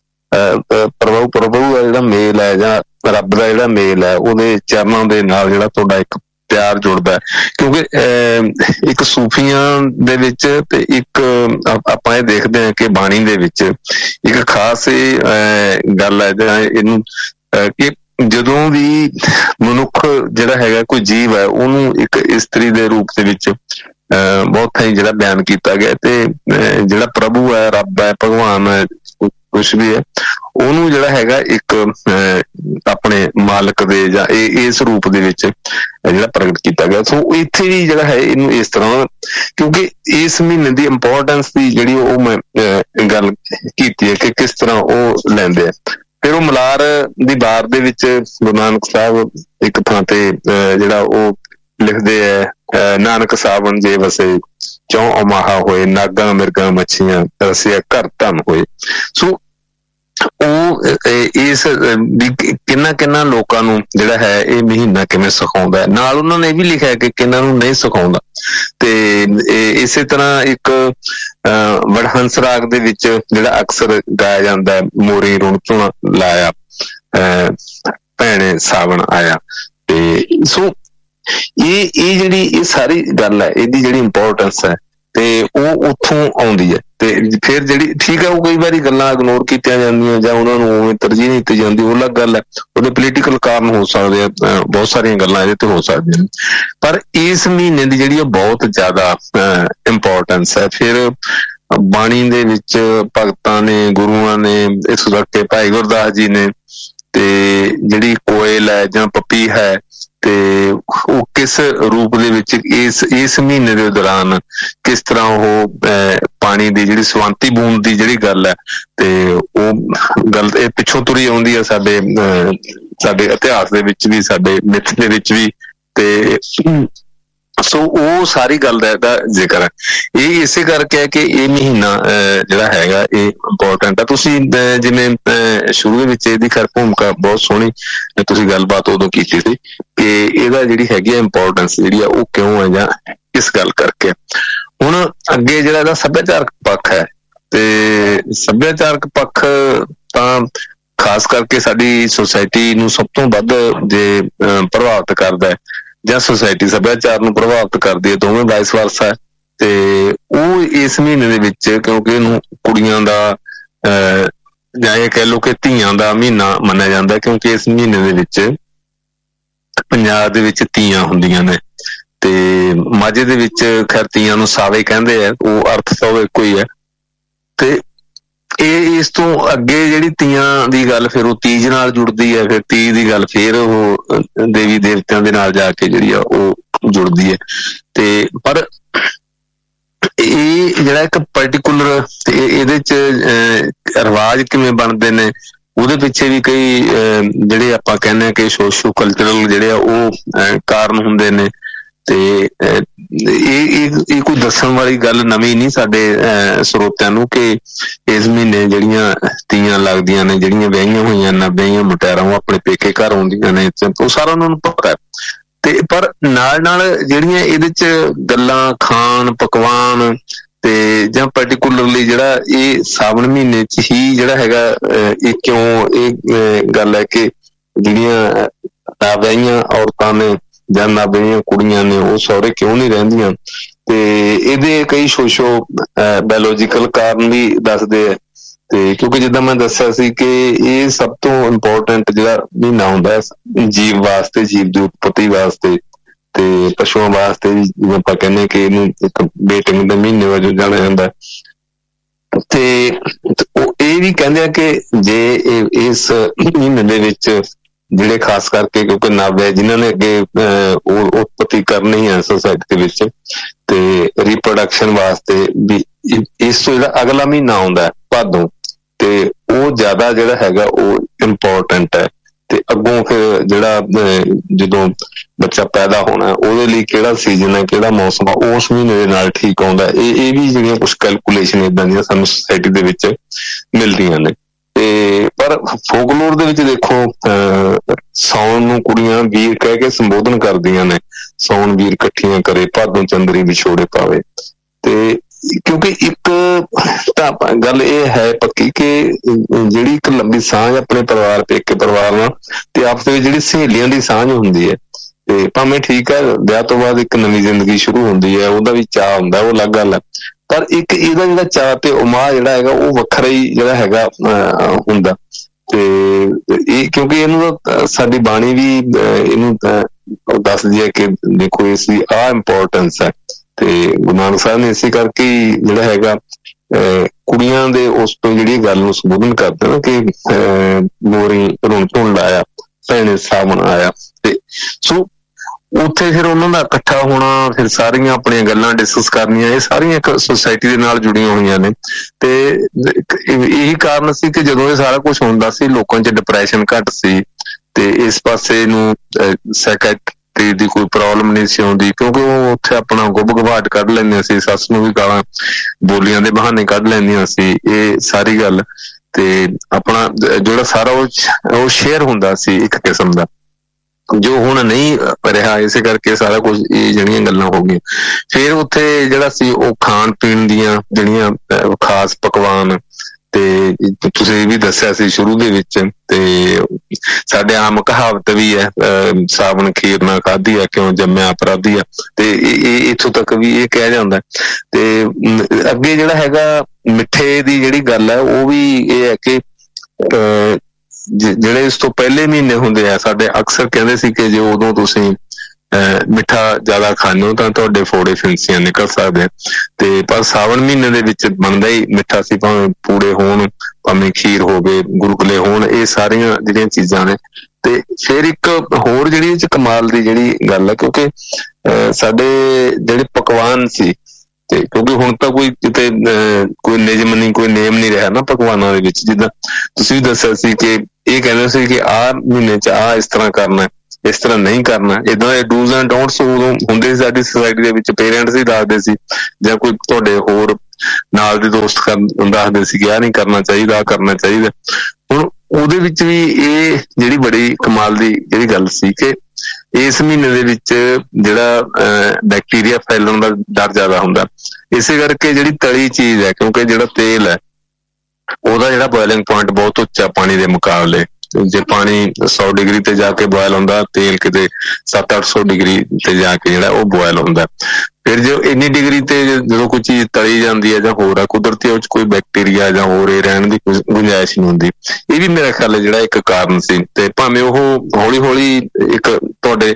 ਪ੍ਰਭੂ ਦਾ ਜਿਹੜਾ ਮੇਲ ਹੈ ਜਾਂ ਰੱਬ ਦਾ ਜਿਹੜਾ ਮੇਲ ਹੈ ਉਹਦੇ ਚਰਨਾਂ ਦੇ ਨਾਲ ਜਿਹੜਾ ਤੁਹਾਡਾ ਇੱਕ ਪਿਆਰ ਜੁੜਦਾ। ਕਿਉਂਕਿ ਇੱਕ ਸੂਫੀਆਂ ਦੇ ਵਿੱਚ ਤੇ ਇੱਕ ਆਪਾਂ ਇਹ ਦੇਖਦੇ ਹਾਂ ਕਿ ਬਾਣੀ ਦੇ ਵਿੱਚ ਇੱਕ ਖਾਸ ਗੱਲ ਹੈ ਜਾਂ ਇਹਨੂੰ ਕਿ ਜਦੋਂ ਵੀ ਮਨੁੱਖ ਜਿਹੜਾ ਹੈਗਾ ਕੋਈ ਜੀਵ ਹੈ ਉਹਨੂੰ ਇੱਕ ਇਸਤਰੀ ਦੇ ਰੂਪ ਦੇ ਵਿੱਚ ਬਹੁਤ ਥਾਈਂ ਜਿਹੜਾ ਬਿਆਨ ਕੀਤਾ ਗਿਆ, ਤੇ ਜਿਹੜਾ ਪ੍ਰਭੂ ਹੈ, ਰੱਬ ਹੈ, ਭਗਵਾਨ ਹੈ, ਕੁਛ ਵੀ ਹੈ, ਉਹਨੂੰ ਜਿਹੜਾ ਹੈਗਾ ਇੱਕ ਆਪਣੇ ਮਾਲਕ ਦੇ ਜਾਂ ਇਸ ਰੂਪ ਦੇ ਵਿੱਚ ਜਿਹੜਾ ਪ੍ਰਗਟ ਕੀਤਾ ਗਿਆ। ਸੋ ਇੱਥੇ ਵੀ ਜਿਹੜਾ ਹੈ ਇਹਨੂੰ ਇਸ ਤਰ੍ਹਾਂ, ਕਿਉਂਕਿ ਇਸ ਮਹੀਨੇ ਦੀ ਇੰਪੋਰਟੈਂਸ ਦੀ ਜਿਹੜੀ ਉਹ ਮੈਂ ਗੱਲ ਕੀਤੀ ਹੈ ਕਿ ਕਿਸ ਤਰ੍ਹਾਂ ਉਹ ਲੈਂਦੇ ਆ। ਫਿਰ ਉਹ ਮਲਾਰ ਦੀ ਬਾਰ ਦੇ ਵਿੱਚ ਗੁਰੂ ਨਾਨਕ ਸਾਹਿਬ ਇੱਕ ਥਾਂ ਤੇ ਜਿਹੜਾ ਉਹ ਲਿਖਦੇ ਹੈ, ਨਾਨਕ ਸਾਵਣ ਜੇ ਵਸੇ ਚੌਂ ਅਮਾਹਾ ਹੋਏ, ਨਾਗਾਂ ਮਿਰਗਾਂ ਮੱਛੀਆਂ ਰਸਿਆ ਘਰ ਧਨ ਹੋਏ। ਸੋ ਉਹ ਇਸ ਵੀ ਕਿੰਨਾ ਲੋਕਾਂ ਨੂੰ ਜਿਹੜਾ ਹੈ ਇਹ ਮਹੀਨਾ ਕਿਵੇਂ ਸਿਖਾਉਂਦਾ। ਨਾਲ ਉਹਨਾਂ ਨੇ ਇਹ ਵੀ ਲਿਖਿਆ ਕਿ ਕਿੰਨਾਂ ਨੂੰ ਨਹੀਂ ਸਿਖਾਉਂਦਾ। ਤੇ ਇਸੇ ਤਰ੍ਹਾਂ ਇੱਕ ਵਡਹੰਸ ਰਾਗ ਦੇ ਵਿੱਚ ਜਿਹੜਾ ਅਕਸਰ ਗਾਇਆ ਜਾਂਦਾ ਹੈ, ਮੋਰੀ ਰੁਣ ਝੁਣ ਲਾਇਆ ਭੈਣੇ ਸਾਵਣ ਆਇਆ। ਤੇ ਸੋ ਇਹ ਜਿਹੜੀ ਇਹ ਸਾਰੀ ਗੱਲ ਹੈ, ਇਹਦੀ ਜਿਹੜੀ ਇੰਪੋਰਟੈਂਸ ਹੈ ਤੇ ਉਹ ਉੱਥੋਂ ਆਉਂਦੀ ਹੈ। ਤੇ ਫਿਰ ਜਿਹੜੀ ਠੀਕ ਹੈ ਉਹ ਕਈ ਵਾਰੀ ਗੱਲਾਂ ਇਗਨੋਰ ਕੀਤੀਆਂ ਜਾਂਦੀਆਂ ਜਾਂ ਉਹਨਾਂ ਨੂੰ ਉਵੇਂ ਤਰਜੀਹ ਨਹੀਂ ਦਿੱਤੀ ਜਾਂਦੀ, ਉਹ ਅਲੱਗ ਗੱਲ ਹੈ, ਉਹਦੇ ਪੋਲੀਟੀਕਲ ਕਾਰਨ ਹੋ ਸਕਦੇ ਆ, ਬਹੁਤ ਸਾਰੀਆਂ ਗੱਲਾਂ ਇਹਦੇ ਤੇ ਹੋ ਸਕਦੀਆਂ, ਪਰ ਇਸ ਮਹੀਨੇ ਦੀ ਜਿਹੜੀ ਬਹੁਤ ਜ਼ਿਆਦਾ ਇੰਪੋਰਟੈਂਸ ਹੈ। ਫਿਰ ਬਾਣੀ ਦੇ ਵਿੱਚ ਭਗਤਾਂ ਨੇ, ਗੁਰੂਆਂ ਨੇ, ਇਸ ਕਰਕੇ ਭਾਈ ਗੁਰਦਾਸ ਜੀ ਨੇ, ਤੇ ਜਿਹੜੀ ਕੋਇਲ ਹੈ ਜਾਂ ਪੱਪੀ ਹੈ, ਤੇ ਉਹ ਕਿਸ ਰੂਪ ਦੇ ਵਿੱਚ ਇਸ ਮਹੀਨੇ ਦੇ ਦੌਰਾਨ ਕਿਸ ਤਰ੍ਹਾਂ ਉਹ ਪਾਣੀ ਦੀ ਜਿਹੜੀ ਸਵੰਤੀ ਬੂੰਦ ਦੀ ਜਿਹੜੀ ਗੱਲ ਹੈ, ਤੇ ਉਹ ਗੱਲ ਇਹ ਪਿੱਛੋਂ ਤੁਰੀ ਆਉਂਦੀ ਹੈ ਸਾਡੇ ਇਤਿਹਾਸ ਦੇ ਵਿੱਚ ਵੀ, ਸਾਡੇ ਮਿੱਥ ਦੇ ਵਿੱਚ ਵੀ। ਤੇ ਸੋ ਉਹ ਸਾਰੀ ਗੱਲ ਦਾ ਜ਼ਿਕਰ ਹੈ। ਇਹ ਇਸੇ ਕਰਕੇ ਹੈ ਕਿ ਇਹ ਮਹੀਨਾ ਜਿਹੜਾ ਹੈਗਾ ਇਹ ਇੰਪੋਰਟੈਂਟ ਹੈ। ਤੁਸੀਂ ਜਿਵੇਂ ਸ਼ੁਰੂ ਦੇ ਵਿੱਚ ਇਹਦੀ ਖੈਰ ਭੂਮਿਕਾ ਬਹੁਤ ਸੋਹਣੀ ਤੁਸੀਂ ਗੱਲਬਾਤ ਉਦੋਂ ਕੀਤੀ ਸੀ ਕਿ ਇਹਦਾ ਜਿਹੜੀ ਹੈਗੀ ਆ ਇੰਪੋਰਟੈਂਸ ਜਿਹੜੀ ਆ ਉਹ ਕਿਉਂ ਹੈ ਜਾਂ ਕਿਸ ਗੱਲ ਕਰਕੇ। ਹੁਣ ਅੱਗੇ ਜਿਹੜਾ ਇਹਦਾ ਸੱਭਿਆਚਾਰਕ ਪੱਖ ਹੈ, ਤੇ ਸੱਭਿਆਚਾਰਕ ਪੱਖ ਤਾਂ ਖਾਸ ਕਰਕੇ ਸਾਡੀ ਸੁਸਾਇਟੀ ਨੂੰ ਸਭ ਤੋਂ ਵੱਧ ਜੇ ਪ੍ਰਭਾਵਿਤ ਕਰਦਾ ਹੈ ਜਾਂ ਸੁਸਾਇਟੀ ਸੱਭਿਆਚਾਰ ਨੂੰ ਪ੍ਰਭਾਵਿਤ ਕਰਦੀ ਹੈ, ਦੋਵੇਂ ਵਾਈਸ ਵਰਸਾ ਹੈ। ਤੇ ਉਹ ਇਸ ਮਹੀਨੇ ਦੇ ਵਿੱਚ ਕਿਉਂਕਿ ਇਹਨੂੰ ਕੁੜੀਆਂ ਦਾ ਜਾਂ ਇਹ ਕਹਿ ਲਓ ਕਿ ਧੀਆਂ ਦਾ ਮਹੀਨਾ ਮੰਨਿਆ ਜਾਂਦਾ, ਕਿਉਂਕਿ ਇਸ ਮਹੀਨੇ ਦੇ ਵਿੱਚ ਪੰਜਾਬ ਦੇ ਵਿੱਚ ਤੀਆਂ ਹੁੰਦੀਆਂ ਨੇ, ਤੇ ਮਾਝੇ ਦੇ ਵਿੱਚ ਖੈਰ ਤੀਆਂ ਨੂੰ ਸਾਵੇ ਕਹਿੰਦੇ ਆ, ਉਹ ਅਰਥ ਤਾਂ ਉਹ ਇੱਕੋ ਹੀ ਹੈ। ਤੇ ਇਹ ਇਸ ਤੋਂ ਅੱਗੇ ਜਿਹੜੀ ਤੀਆਂ ਦੀ ਗੱਲ ਫਿਰ ਉਹ ਤੀਜ ਨਾਲ ਜੁੜਦੀ ਹੈ, ਫਿਰ ਤੀਜ ਦੀ ਗੱਲ ਫਿਰ ਉਹ ਦੇਵੀ ਦੇਵਤਿਆਂ ਦੇ ਨਾਲ ਜਾ ਕੇ ਜਿਹੜੀ ਆ ਉਹ ਜੁੜਦੀ ਹੈ। ਤੇ ਪਰ ਇਹ ਜਿਹੜਾ ਇੱਕ ਪਰਟੀਕੂਲਰ ਇਹਦੇ ਚ ਰਿਵਾਜ ਕਿਵੇਂ ਬਣਦੇ ਨੇ, ਉਹਦੇ ਪਿੱਛੇ ਵੀ ਕਈ ਜਿਹੜੇ ਆਪਾਂ ਕਹਿੰਦੇ ਹਾਂ ਕਿ ਸੋਸ਼ੋ ਕਲਚਰਲ ਜਿਹੜੇ ਆ ਉਹ ਕਾਰਨ ਹੁੰਦੇ ਨੇ। ਤੇ ਇਹ ਕੋਈ ਦੱਸਣ ਵਾਲੀ ਗੱਲ ਨਵੀਂ ਨਹੀਂ ਸਾਡੇ ਸਰੋਤਿਆਂ ਨੂੰ ਕਿ ਇਸ ਮਹੀਨੇ ਜਿਹੜੀਆਂ ਤੀਆਂ ਲੱਗਦੀਆਂ ਨੇ, ਜਿਹੜੀਆਂ ਵਿਆਹੀਆਂ ਹੋਈਆਂ ਨਾ ਵਿਆਹੀਆਂ ਮੁਟਿਆਰਾਂ ਉਹ ਆਪਣੇ ਪੇਕੇ ਘਰ ਆਉਂਦੀਆਂ ਨੇ, ਉਹ ਸਾਰਾ ਉਹਨਾਂ ਨੂੰ ਪਤਾ ਹੈ। ਤੇ ਪਰ ਨਾਲ ਜਿਹੜੀਆਂ ਇਹਦੇ ਚ ਗੱਲਾਂ, ਖਾਣ ਪਕਵਾਨ, ਤੇ ਜਾਂ ਪਰਟੀਕੂਲਰਲੀ ਜਿਹੜਾ ਇਹ ਸਾਵਣ ਮਹੀਨੇ ਚ ਹੀ ਜਿਹੜਾ ਹੈਗਾ ਇਹ ਕਿਉਂ ਇਹ ਗੱਲ ਹੈ ਕਿ ਜਿਹੜੀਆਂ ਨਾ ਵਿਆਹੀਆਂ ਔਰਤਾਂ ਨੇ ਜਾਂ ਨਾ ਵਿਆਹੀਆਂ ਕੁੜੀਆਂ ਨੇ ਉਹ ਸਹੁਰੇ ਕਿਉਂ ਨਹੀਂ ਰਹਿੰਦੀਆਂ, ਤੇ ਇਹਦੇ ਕਈ ਸੋਸ਼ੋ ਬਾਇਓਲੋਜੀਕਲ ਕਾਰਨ ਵੀ ਦੱਸਦੇ ਆ। ਤੇ ਕਿਉਂਕਿ ਜਿੱਦਾਂ ਮੈਂ ਦੱਸਿਆ ਸੀ ਕਿ ਇਹ ਸਭ ਤੋਂ ਇੰਪੋਰਟੈਂਟ ਜਿਹੜਾ ਮਹੀਨਾ ਹੁੰਦਾ ਹੈ ਜੀਵ ਵਾਸਤੇ, ਜੀਵ ਦੀ ਉਤਪਤੀ ਵਾਸਤੇ, ਤੇ ਪਸ਼ੂਆਂ ਵਾਸਤੇ ਵੀ ਜਿਵੇਂ ਆਪਾਂ ਕਹਿੰਦੇ ਕਿ ਇਹਨੂੰ ਇੱਕ ਬੇਟਿੰਗ ਦੇ ਮਹੀਨੇ ਵਜੋਂ ਜਾਣਿਆ ਜਾਂਦਾ। ਤੇ ਉਹ ਇਹ ਵੀ ਕਹਿੰਦੇ ਆ ਕਿ ਜੇ ਇਸ ਮਹੀਨੇ ਦੇ ਵਿੱਚ ਜਿਹੜੇ ਖਾਸ ਕਰਕੇ ਕਿਉਂਕਿ ਨਵ ਹੈ ਜਿਨ੍ਹਾਂ ਨੇ ਅੱਗੇ ਉਹ ਉਤਪਤੀ ਕਰਨੀ ਹੈ ਸੋਸਾਇਟੀ ਦੇ ਵਿੱਚ ਤੇ ਰੀਪਰੋਡਕਸ਼ਨ ਵਾਸਤੇ ਵੀ ਇਸ ਤੋਂ ਜਿਹੜਾ ਅਗਲਾ ਮਹੀਨਾ ਆਉਂਦਾ ਹੈ ਭਾਦੋਂ ਤੇ ਉਹ ਜ਼ਿਆਦਾ ਜਿਹੜਾ ਹੈਗਾ ਉਹ ਇੰਪੋਰਟੈਂਟ ਹੈ। ਤੇ ਅੱਗੋਂ ਫਿਰ ਜਿਹੜਾ ਜਦੋਂ ਬੱਚਾ ਪੈਦਾ ਹੋਣਾ ਉਹਦੇ ਲਈ ਕਿਹੜਾ ਸੀਜ਼ਨ ਹੈ ਕਿਹੜਾ ਮੌਸਮ ਆ ਉਸ ਮਹੀਨੇ ਦੇ ਨਾਲ ਠੀਕ ਆਉਂਦਾ। ਇਹ ਵੀ ਜਿਹੜੀਆਂ ਕੁਛ ਕੈਲਕੂਲੇਸ਼ਨ ਏਦਾਂ ਦੀਆਂ ਸਾਨੂੰ ਸੁਸਾਇਟੀ ਦੇ ਵਿੱਚ ਮਿਲਦੀਆਂ ਨੇ। ਤੇ ਪਰ ਫੋਕਲੋਰ ਦੇ ਵਿੱਚ ਦੇਖੋ ਸਾਉਣ ਨੂੰ ਕੁੜੀਆਂ ਵੀਰ ਕਹਿ ਕੇ ਸੰਬੋਧਨ ਕਰਦੀਆਂ ਨੇ, ਸਾਉਣ ਵੀਰ ਇਕੱਠੀਆਂ ਕਰੇ ਭਾਦੋਂ ਚੰਦਰੀ ਵਿਛੋੜੇ ਪਾਵੇ। ਤੇ ਕਿਉਂਕਿ ਇੱਕ ਤਾਂ ਗੱਲ ਇਹ ਹੈ ਪੱਕੀ ਕਿ ਜਿਹੜੀ ਇੱਕ ਲੰਬੀ ਸਾਂਝ ਆਪਣੇ ਪਰਿਵਾਰ ਪੇਕੇ ਪਰਿਵਾਰ ਨਾਲ ਤੇ ਆਪਸ ਵਿੱਚ ਜਿਹੜੀ ਸਹੇਲੀਆਂ ਦੀ ਸਾਂਝ ਹੁੰਦੀ ਹੈ ਤੇ ਭਾਵੇਂ ਠੀਕ ਹੈ ਵਿਆਹ ਤੋਂ ਬਾਅਦ ਇੱਕ ਨਵੀਂ ਜ਼ਿੰਦਗੀ ਸ਼ੁਰੂ ਹੁੰਦੀ ਹੈ ਉਹਦਾ ਵੀ ਚਾਅ ਹੁੰਦਾ ਉਹ ਅਲੱਗ ਗੱਲ ਹੈ ਪਰ ਇੱਕ ਇਹਦਾ ਜਿਹੜਾ ਚਾਅ ਤੇ ਉਮਾਹ ਜਿਹੜਾ ਹੈਗਾ ਉਹ ਵੱਖਰਾ ਹੀ ਜਿਹੜਾ ਹੈਗਾ ਹੁੰਦਾ। ਤੇ ਇਹ ਕਿਉਂਕਿ ਇਹਨੂੰ ਸਾਡੀ ਬਾਣੀ ਵੀ ਇਹਨੂੰ ਦੱਸਦੀ ਹੈ ਕਿ ਦੇਖੋ ਇਸ ਦੀ ਆਹ ਇੰਪੋਰਟੈਂਸ ਹੈ। ਤੇ ਗੁਰੂ ਨਾਨਕ ਸਾਹਿਬ ਨੇ ਇਸੇ ਕਰਕੇ ਜਿਹੜਾ ਹੈਗਾ ਕੁੜੀਆਂ ਦੇ ਉਸ ਤੋਂ ਜਿਹੜੀ ਗੱਲ ਨੂੰ ਸੰਬੋਧਨ ਕਰਦੇ ਨਾ ਕਿ ਮੋਰੀ ਰੁਣ ਧੁਣ ਲਾਇਆ ਭੈਣੇ ਸਾਵਣ ਆਇਆ। ਤੇ ਸੋ ਉੱਥੇ ਫਿਰ ਉਹਨਾਂ ਦਾ ਇਕੱਠਾ ਹੋਣਾ ਫਿਰ ਸਾਰੀਆਂ ਆਪਣੀਆਂ ਗੱਲਾਂ ਡਿਸਕਸ ਕਰਨੀਆਂ ਇਹ ਸਾਰੀਆਂ ਇੱਕ ਸੁਸਾਇਟੀ ਦੇ ਨਾਲ ਜੁੜੀਆਂ ਹੋਈਆਂ ਨੇ। ਤੇ ਇਹੀ ਕਾਰਨ ਸੀ ਕਿ ਜਦੋਂ ਇਹ ਸਾਰਾ ਕੁਛ ਹੁੰਦਾ ਸੀ ਲੋਕਾਂ 'ਚ ਡਿਪਰੈਸ਼ਨ ਘੱਟ ਸੀ ਤੇ ਇਸ ਪਾਸੇ ਨੂੰ ਸਾਈਕੈਟਰੀ ਦੀ ਕੋਈ ਪ੍ਰੋਬਲਮ ਨਹੀਂ ਸੀ ਆਉਂਦੀ ਕਿਉਂਕਿ ਉਹ ਉੱਥੇ ਆਪਣਾ ਗੁੱਬ ਗਵਾਟ ਕੱਢ ਲੈਂਦੀਆਂ ਸੀ, ਸੱਸ ਨੂੰ ਵੀ ਗਾਲਾਂ ਬੋਲੀਆਂ ਦੇ ਬਹਾਨੇ ਕੱਢ ਲੈਂਦੀਆਂ ਸੀ। ਇਹ ਸਾਰੀ ਗੱਲ ਤੇ ਆਪਣਾ ਜਿਹੜਾ ਸਾਰਾ ਉਹ ਸ਼ੇਅਰ ਹੁੰਦਾ ਸੀ ਇੱਕ ਕਿਸਮ ਦਾ ਜੋ ਹੁਣ ਨਹੀਂ ਰਿਹਾ। ਇਸੇ ਕਰਕੇ ਸਾਰਾ ਕੁਝ ਇਹ ਜਿਹੜੀਆਂ ਗੱਲਾਂ ਹੋ ਗਈਆਂ। ਫਿਰ ਉੱਥੇ ਜਿਹੜਾ ਸੀ ਉਹ ਖਾਣ ਪੀਣ ਦੀਆਂ ਜਿਹੜੀਆਂ ਖਾਸ ਪਕਵਾਨ ਤੇ ਤੁਸੀਂ ਇਹ ਵੀ ਦੱਸਿਆ ਸੀ ਸ਼ੁਰੂ ਦੇ ਵਿੱਚ ਤੇ ਸਾਡੇ ਆਮ ਕਹਾਵਤ ਵੀ ਹੈ ਸਾਬਣ ਖੀਰ ਨਾ ਖਾਧੀ ਆ ਕਿਉਂ ਜੰਮਿਆ ਅਪਰਾਧੀ ਆ। ਤੇ ਇਹ ਇੱਥੋਂ ਤੱਕ ਵੀ ਇਹ ਕਿਹਾ ਜਾਂਦਾ। ਤੇ ਅੱਗੇ ਜਿਹੜਾ ਹੈਗਾ ਮਿੱਠੇ ਦੀ ਜਿਹੜੀ ਗੱਲ ਹੈ ਉਹ ਵੀ ਇਹ ਹੈ ਕਿ ਜਿਹੜੇ ਇਸ ਤੋਂ ਪਹਿਲੇ ਮਹੀਨੇ ਹੁੰਦੇ ਆ ਸਾਡੇ ਅਕਸਰ ਕਹਿੰਦੇ ਸੀ ਕਿ ਜੇ ਉਦੋਂ ਤੁਸੀਂ ਮਿੱਠਾ ਜ਼ਿਆਦਾ ਖਾਂਦੇ ਹੋ ਤਾਂ ਤੁਹਾਡੇ ਫੋੜੇ ਫਿੰਸੀਆਂ ਨਿਕਲ ਸਕਦੇ। ਤੇ ਪਰ ਸਾਵਣ ਮਹੀਨੇ ਦੇ ਵਿੱਚ ਬਣਦਾ ਹੀ ਮਿੱਠਾ ਸੀ, ਭਾਵੇਂ ਪੂੜੇ ਹੋਣ ਭਾਵੇਂ ਖੀਰ ਹੋਵੇ ਗੁਲਗੁਲੇ ਹੋਣ, ਇਹ ਸਾਰੀਆਂ ਜਿਹੜੀਆਂ ਚੀਜ਼ਾਂ ਨੇ। ਤੇ ਫਿਰ ਇੱਕ ਹੋਰ ਜਿਹੜੀ ਇਹ 'ਚ ਕਮਾਲ ਦੀ ਜਿਹੜੀ ਗੱਲ ਹੈ ਕਿਉਂਕਿ ਸਾਡੇ ਜਿਹੜੇ ਪਕਵਾਨ ਸੀ ਤੇ ਕਿਉਂਕਿ ਹੁਣ ਤਾਂ ਕੋਈ ਕਿਤੇ ਕੋਈ ਨਿਯਮ ਨਹੀਂ ਕੋਈ ਨੇਮ ਨਹੀਂ ਰਿਹਾ ਨਾ ਪਕਵਾਨਾਂ ਦੇ ਵਿੱਚ। ਜਿੱਦਾਂ ਤੁਸੀਂ ਵੀ ਦੱਸਿਆ ਸੀ ਕਿ ਇਹ ਕਹਿੰਦੇ ਸੀ ਕਿ ਆਹ ਮਹੀਨੇ 'ਚ ਆਹ ਇਸ ਤਰ੍ਹਾਂ ਕਰਨਾ ਇਸ ਤਰ੍ਹਾਂ ਨਹੀਂ ਕਰਨਾ, ਏਦਾਂ ਦੇ ਡੂਜ਼ ਐਂਡ ਡੋਂਟਸ ਉਦੋਂ ਹੁੰਦੇ ਸੀ ਸਾਡੀ ਸੁਸਾਇਟੀ ਦੇ ਵਿੱਚ। ਪੇਰੈਂਟਸ ਹੀ ਦੱਸਦੇ ਸੀ ਜਾਂ ਕੋਈ ਤੁਹਾਡੇ ਹੋਰ ਨਾਲ ਦੇ ਦੋਸਤ ਦੱਸਦੇ ਸੀ ਕਿ ਆਹ ਨਹੀਂ ਕਰਨਾ ਚਾਹੀਦਾ ਆਹ ਕਰਨਾ ਚਾਹੀਦਾ। ਹੁਣ ਉਹਦੇ ਵਿੱਚ ਵੀ ਇਹ ਜਿਹੜੀ ਬੜੀ ਕਮਾਲ ਦੀ ਜਿਹੜੀ ਗੱਲ ਸੀ ਕਿ ਇਸ ਮਹੀਨੇ ਦੇ ਵਿੱਚ ਜਿਹੜਾ ਬੈਕਟੀਰੀਆ ਫੈਲਣ ਦਾ ਡਰ ਜ਼ਿਆਦਾ ਹੁੰਦਾ। ਇਸੇ ਕਰਕੇ ਜਿਹੜੀ ਤਲੀ ਚੀਜ਼ ਹੈ ਕਿਉਂਕਿ ਜਿਹੜਾ ਤੇਲ ਹੈ ਉਹਦਾ ਜਿਹੜਾ ਬੋਇਲਿੰਗ ਪੁਆਇੰਟ ਬਹੁਤ ਉੱਚਾ ਪਾਣੀ ਦੇ ਮੁਕਾਬਲੇ। ਜੇ ਪਾਣੀ 100 ਡਿਗਰੀ ਤੇ ਜਾ ਕੇ ਬੋਇਲ ਹੁੰਦਾ ਤੇਲ ਕਿਤੇ 700-800 ਡਿਗਰੀ ਤੇ ਜਾ ਕੇ ਜਿਹੜਾ ਉਹ ਬੋਇਲ ਹੁੰਦਾ। ਫਿਰ ਜੋ ਇੰਨੀ ਡਿਗਰੀ ਤੇ ਜਦੋਂ ਕੋਈ ਚੀਜ਼ ਤਲੀ ਜਾਂਦੀ ਹੈ ਜਾਂ ਹੋਰ ਆ ਕੁਦਰਤੀ ਉਹ 'ਚ ਕੋਈ ਬੈਕਟੀਰੀਆ ਜਾਂ ਹੋਰ ਇਹ ਰਹਿਣ ਦੀ ਕੋਈ ਗੁੰਜਾਇਸ਼ ਨਹੀਂ ਹੁੰਦੀ। ਇਹ ਵੀ ਮੇਰਾ ਖਿਆਲ ਹੈ ਜਿਹੜਾ ਇੱਕ ਕਾਰਨ ਸੀ। ਤੇ ਭਾਵੇਂ ਉਹ ਹੌਲੀ ਹੌਲੀ ਇੱਕ ਤੁਹਾਡੇ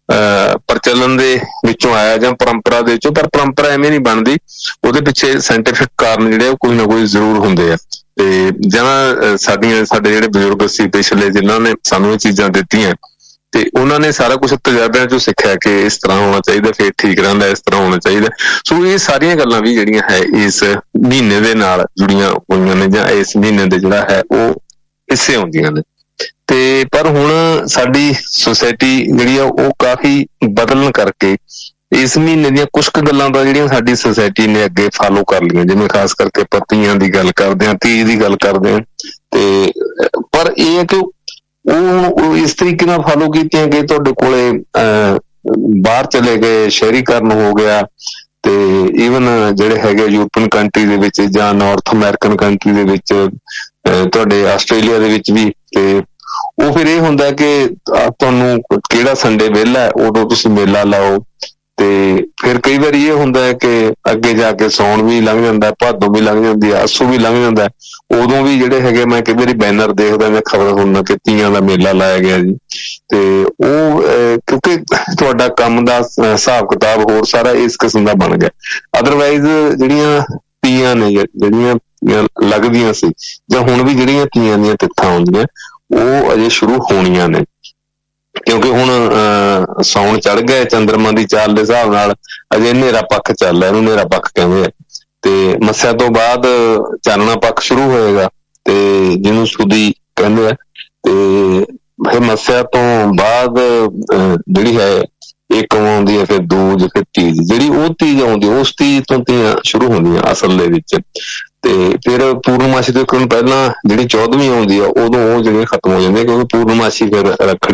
ਪ੍ਰਚਲਨ ਦੇ ਵਿੱਚੋਂ ਆਇਆ ਜਾਂ ਪਰੰਪਰਾ ਦੇ ਵਿੱਚੋਂ, ਪਰ ਪਰੰਪਰਾ ਐਵੇਂ ਨਹੀਂ ਬਣਦੀ, ਉਹਦੇ ਪਿੱਛੇ ਸਾਇੰਟੀਫਿਕ ਕਾਰਨ ਜਿਹੜੇ ਉਹ ਕੋਈ ਨਾ ਕੋਈ ਜ਼ਰੂਰ ਹੁੰਦੇ ਆ। ਤੇ ਜਾਂ ਸਾਡੇ ਜਿਹੜੇ ਬਜ਼ੁਰਗ ਸੀ ਪਿਛਲੇ ਜਿਨ੍ਹਾਂ ਨੇ ਸਾਨੂੰ ਇਹ ਚੀਜ਼ਾਂ ਦਿੱਤੀਆਂ ਤੇ ਉਹਨਾਂ ਨੇ ਸਾਰਾ ਕੁਛ ਤਜਰਬਿਆਂ ਚੋਂ ਸਿੱਖਿਆ ਕਿ ਇਸ ਤਰ੍ਹਾਂ ਹੋਣਾ ਚਾਹੀਦਾ ਫਿਰ ਠੀਕ ਰਹਿੰਦਾ ਇਸ ਤਰ੍ਹਾਂ ਹੋਣਾ ਚਾਹੀਦਾ। ਸੋ ਇਹ ਸਾਰੀਆਂ ਗੱਲਾਂ ਵੀ ਜਿਹੜੀਆਂ ਹੈ ਇਸ ਮਹੀਨੇ ਦੇ ਨਾਲ ਜੁੜੀਆਂ ਹੋਈਆਂ ਨੇ ਜਾਂ ਇਸ ਮਹੀਨੇ ਦੇ ਜਿਹੜਾ ਹੈ ਉਹ ਹਿੱਸੇ ਆਉਂਦੀਆਂ ਨੇ। ਤੇ ਪਰ ਹੁਣ ਸਾਡੀ ਸੁਸਾਇਟੀ ਜਿਹੜੀ ਆ ਉਹ ਕਾਫੀ ਬਦਲਣ ਕਰਕੇ ਇਸ ਮਹੀਨੇ ਦੀਆਂ ਕੁਛ ਕੁ ਗੱਲਾਂ ਤਾਂ ਜਿਹੜੀਆਂ ਸਾਡੀ ਸੁਸਾਇਟੀ ਨੇ ਅੱਗੇ ਫਾਲੋ ਕਰ ਲਈਆਂ, ਜਿਵੇਂ ਖਾਸ ਕਰਕੇ ਪੱਤੀਆਂ ਦੀ ਗੱਲ ਕਰਦੇ ਹਾਂ ਤੀਜ ਦੀ ਗੱਲ ਕਰਦੇ ਹਾਂ। ਤੇ ਪਰ ਇਹ ਹੈ ਕਿ ਉਹ ਇਸ ਤਰੀਕੇ ਨਾਲ ਫਾਲੋ ਕੀਤੀਆਂ ਕਿ ਤੁਹਾਡੇ ਕੋਲੇ ਬਾਹਰ ਚਲੇ ਗਏ ਸ਼ਹਿਰੀਕਰਨ ਹੋ ਗਿਆ ਤੇ ਈਵਨ ਜਿਹੜੇ ਹੈਗੇ ਯੂਰਪੀਅਨ ਕੰਟਰੀ ਦੇ ਵਿੱਚ ਜਾਂ ਨਾਰਥ ਅਮਰੀਕਨ ਕੰਟਰੀ ਦੇ ਵਿੱਚ ਤੁਹਾਡੇ ਆਸਟ੍ਰੇਲੀਆ ਦੇ ਵਿੱਚ ਵੀ। ਤੇ ਉਹ ਫਿਰ ਇਹ ਹੁੰਦਾ ਕਿ ਤੁਹਾਨੂੰ ਕਿਹੜਾ ਸੰਡੇ ਵਿਹਲਾ ਉਦੋਂ ਤੁਸੀਂ ਮੇਲਾ ਲਾਓ। ਤੇ ਫਿਰ ਕਈ ਵਾਰੀ ਇਹ ਹੁੰਦਾ ਹੈ ਕਿ ਅੱਗੇ ਜਾ ਕੇ ਸਾਉਣ ਵੀ ਲੰਘ ਜਾਂਦਾ, ਭਾਦੋਂ ਵੀ ਲੰਘ ਜਾਂਦੀ ਹੈ, ਅੱਸੂ ਵੀ ਲੰਘ ਜਾਂਦਾ। ਉਦੋਂ ਵੀ ਜਿਹੜੇ ਹੈਗੇ ਮੈਂ ਕਈ ਵਾਰੀ ਬੈਨਰ ਦੇਖਦਾ ਜਾਂ ਖਬਰ ਸੁਣਦਾ ਕਿ ਤੀਆਂ ਦਾ ਮੇਲਾ ਲਾਇਆ ਗਿਆ ਜੀ। ਤੇ ਉਹ ਕਿਉਂਕਿ ਤੁਹਾਡਾ ਕੰਮ ਦਾ ਹਿਸਾਬ ਕਿਤਾਬ ਹੋਰ ਸਾਰਾ ਇਸ ਕਿਸਮ ਦਾ ਬਣ ਗਿਆ। ਅਦਰਵਾਈਜ਼ ਜਿਹੜੀਆਂ ਤੀਆਂ ਨੇ ਜਿਹੜੀਆਂ ਲੱਗਦੀਆਂ ਸੀ, ਜਾਂ ਹੁਣ ਵੀ ਜਿਹੜੀਆਂ ਤੀਆਂ ਦੀਆਂ ਤਿੱਥਾਂ ਆਉਂਦੀਆਂ ਉਹ ਅਜੇ ਸ਼ੁਰੂ ਹੋਣੀਆਂ ਨੇ, ਕਿਉਂਕਿ ਹੁਣ ਸਾਉਣ ਚੜ ਗਿਆ, ਚੰਦਰਮਾ ਦੀ ਚਾਲ ਦੇ ਹਿਸਾਬ ਨਾਲ ਅਜੇ ਹਨੇਰਾ ਪੱਖ ਚੱਲ ਰਿਹਾ, ਇਹਨੂੰ ਹਨੇਰਾ ਪੱਖ ਕਹਿੰਦੇ ਆ, ਤੇ ਮੱਸਿਆ ਤੋਂ ਬਾਅਦ ਚਾਨਣਾ ਪੱਖ ਸ਼ੁਰੂ ਹੋਏਗਾ ਤੇ ਜਿਹਨੂੰ ਸੁਦੀ ਕਹਿੰਦੇ ਆ, ਤੇ ਫਿਰ ਮੱਸਿਆ ਤੋਂ ਬਾਅਦ ਜਿਹੜੀ ਹੈ ਇੱਕ ਆਉਂਦੀ ਹੈ, ਫਿਰ ਦੂਜ, ਫਿਰ ਤੀਜ, ਜਿਹੜੀ ਉਹ ਤੀਜ ਆਉਂਦੀ ਉਸ ਤੀਜ ਤੋਂ ਤੀਆਂ ਸ਼ੁਰੂ ਹੁੰਦੀਆਂ ਅਸਲ ਦੇ ਵਿੱਚ, ਤੇ ਫਿਰ ਪੂਰਨਮਾਸ਼ੀ ਤੋਂ ਇੱਕ ਦਿਨ ਪਹਿਲਾਂ ਜਿਹੜੀ 14ਵੀਂ ਆਉਂਦੀ ਆ ਉਦੋਂ ਉਹ ਜਿਹੜੀਆਂ ਖਤਮ ਹੋ ਜਾਂਦੀਆਂ, ਕਿਉਂਕਿ ਪੂਰਨਮਾਸ਼ੀ ਫਿਰ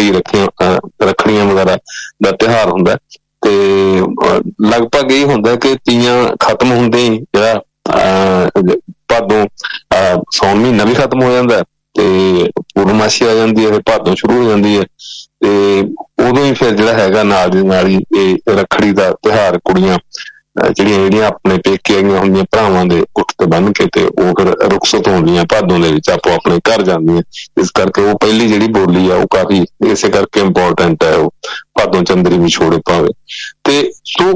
ਰੱਖੜੀਆਂ ਵਗੈਰਾ ਦਾ ਤਿਉਹਾਰ ਹੁੰਦਾ, ਤੇ ਲਗਭਗ ਇਹ ਹੁੰਦਾ ਕਿ ਤੀਆਂ ਖਤਮ ਹੁੰਦੇ ਹੀ ਜਿਹੜਾ ਭਾਦੋਂ ਸਾਉਣ ਮਹੀਨਾ ਵੀ ਖਤਮ ਹੋ ਜਾਂਦਾ ਤੇ ਪੂਰਨਮਾਸ਼ੀ ਆ ਜਾਂਦੀ ਹੈ, ਫਿਰ ਭਾਦੋਂ ਸ਼ੁਰੂ ਹੋ ਜਾਂਦੀ ਹੈ, ਤੇ ਉਦੋਂ ਹੀ ਫਿਰ ਜਿਹੜਾ ਹੈਗਾ ਨਾਲ ਦੀ ਨਾਲ ਹੀ ਇਹ ਰੱਖੜੀ ਦਾ ਤਿਉਹਾਰ ਕੁੜੀਆਂ ਜਿਹੜੀਆਂ ਆਪਣੇ ਪੇਕੇ ਆਈਆਂ ਹੁੰਦੀਆਂ ਭਰਾਵਾਂ ਦੇ ਗੁੱਟ ਤੇ ਬੰਨ ਕੇ, ਤੇ ਉਹ ਫਿਰ ਰੁਖਸਤ ਹੁੰਦੀਆਂ ਭਾਦੋਂ ਦੇ ਵਿੱਚ, ਆਪੋ ਆਪਣੇ ਘਰ ਜਾਂਦੀਆਂ। ਇਸ ਕਰਕੇ ਉਹ ਪਹਿਲੀ ਜਿਹੜੀ ਬੋਲੀ ਆ ਉਹ ਕਾਫੀ ਇਸੇ ਕਰਕੇ ਇੰਪੋਰਟੈਂਟ ਹੈ, ਉਹ ਭਾਦੋਂ ਚੰਦਰੀ ਵੀ ਛੋੜੇ ਪਾਵੇ। ਤੇ ਸੋ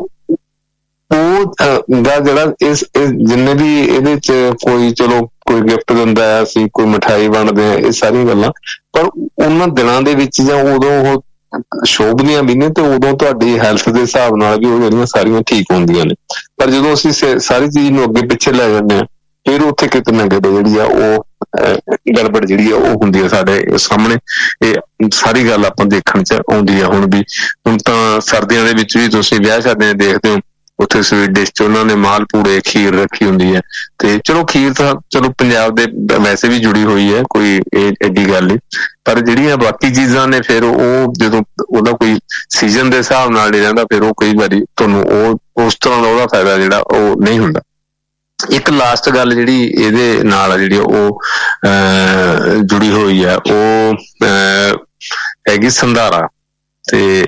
ਉਹ ਦਾ ਜਿਹੜਾ ਇਸ ਜਿੰਨੇ ਵੀ ਇਹਦੇ ਚ ਕੋਈ ਚਲੋ ਕੋਈ ਗਿਫਟ ਦਿੰਦਾ ਹੈ, ਅਸੀਂ ਕੋਈ ਮਿਠਾਈ ਵੰਡਦੇ ਹਾਂ, ਇਹ ਸਾਰੀਆਂ ਗੱਲਾਂ, ਪਰ ਉਹਨਾਂ ਦਿਨਾਂ ਦੇ ਵਿੱਚ ਜਾਂ ਉਦੋਂ ਉਹ ਸ਼ੋਭਦੀਆਂ ਵੀ ਨੇ, ਤੇ ਉਦੋਂ ਤੁਹਾਡੀ ਹੈਲਥ ਦੇ ਹਿਸਾਬ ਨਾਲ ਵੀ ਉਹ ਜਿਹੜੀਆਂ ਸਾਰੀਆਂ ਠੀਕ ਹੁੰਦੀਆਂ ਨੇ। ਪਰ ਜਦੋਂ ਅਸੀਂ ਸਾਰੀ ਚੀਜ਼ ਨੂੰ ਅੱਗੇ ਪਿੱਛੇ ਲੈ ਜਾਂਦੇ ਹਾਂ, ਫਿਰ ਉੱਥੇ ਕਿਤੇ ਨਾ ਕਿਤੇ ਜਿਹੜੀ ਆ ਉਹ ਗੜਬੜ ਜਿਹੜੀ ਆ ਉਹ ਹੁੰਦੀ ਆ ਸਾਡੇ ਸਾਹਮਣੇ। ਇਹ ਸਾਰੀ ਗੱਲ ਆਪਾਂ ਦੇਖਣ ਚ ਆਉਂਦੀ ਆ ਹੁਣ ਵੀ। ਹੁਣ ਤਾਂ ਸਰਦੀਆਂ ਦੇ ਵਿੱਚ ਵੀ ਤੁਸੀਂ ਵਿਆਹ ਸ਼ਾਦੀਆਂ ਦੇਖਦੇ ਹੋ, ਉੱਥੇ ਸਵੀਟ ਡਿਸ਼ ਚ ਉਹਨਾਂ ਨੇ ਮਾਲ ਪੂੜੇ, ਖੀਰ ਰੱਖੀ ਹੁੰਦੀ ਹੈ, ਤੇ ਚਲੋ ਖੀਰ ਤਾਂ ਚਲੋ ਪੰਜਾਬ ਦੇ ਵੈਸੇ ਵੀ ਜੁੜੀ ਹੋਈ ਹੈ, ਕੋਈ ਇਹ ਐਡੀ ਗੱਲ ਨਹੀਂ, ਪਰ ਜਿਹੜੀਆਂ ਬਾਕੀ ਚੀਜ਼ਾਂ ਨੇ ਫਿਰ ਉਹ ਜਦੋਂ ਉਹਦਾ ਕੋਈ ਸੀਜ਼ਨ ਦੇ ਹਿਸਾਬ ਨਾਲ ਨਹੀਂ ਰਹਿੰਦਾ, ਫਿਰ ਉਹ ਕਈ ਵਾਰੀ ਤੁਹਾਨੂੰ ਉਹ ਉਸ ਤਰ੍ਹਾਂ ਦਾ ਉਹਦਾ ਫਾਇਦਾ ਜਿਹੜਾ ਉਹ ਨਹੀਂ ਹੁੰਦਾ। ਇੱਕ ਲਾਸਟ ਗੱਲ ਜਿਹੜੀ ਇਹਦੇ ਨਾਲ ਜਿਹੜੀ ਉਹ ਜੁੜੀ ਹੋਈ ਹੈ ਉਹ ਹੈਗੀ ਸੰਧਾਰਾ। ਤੇ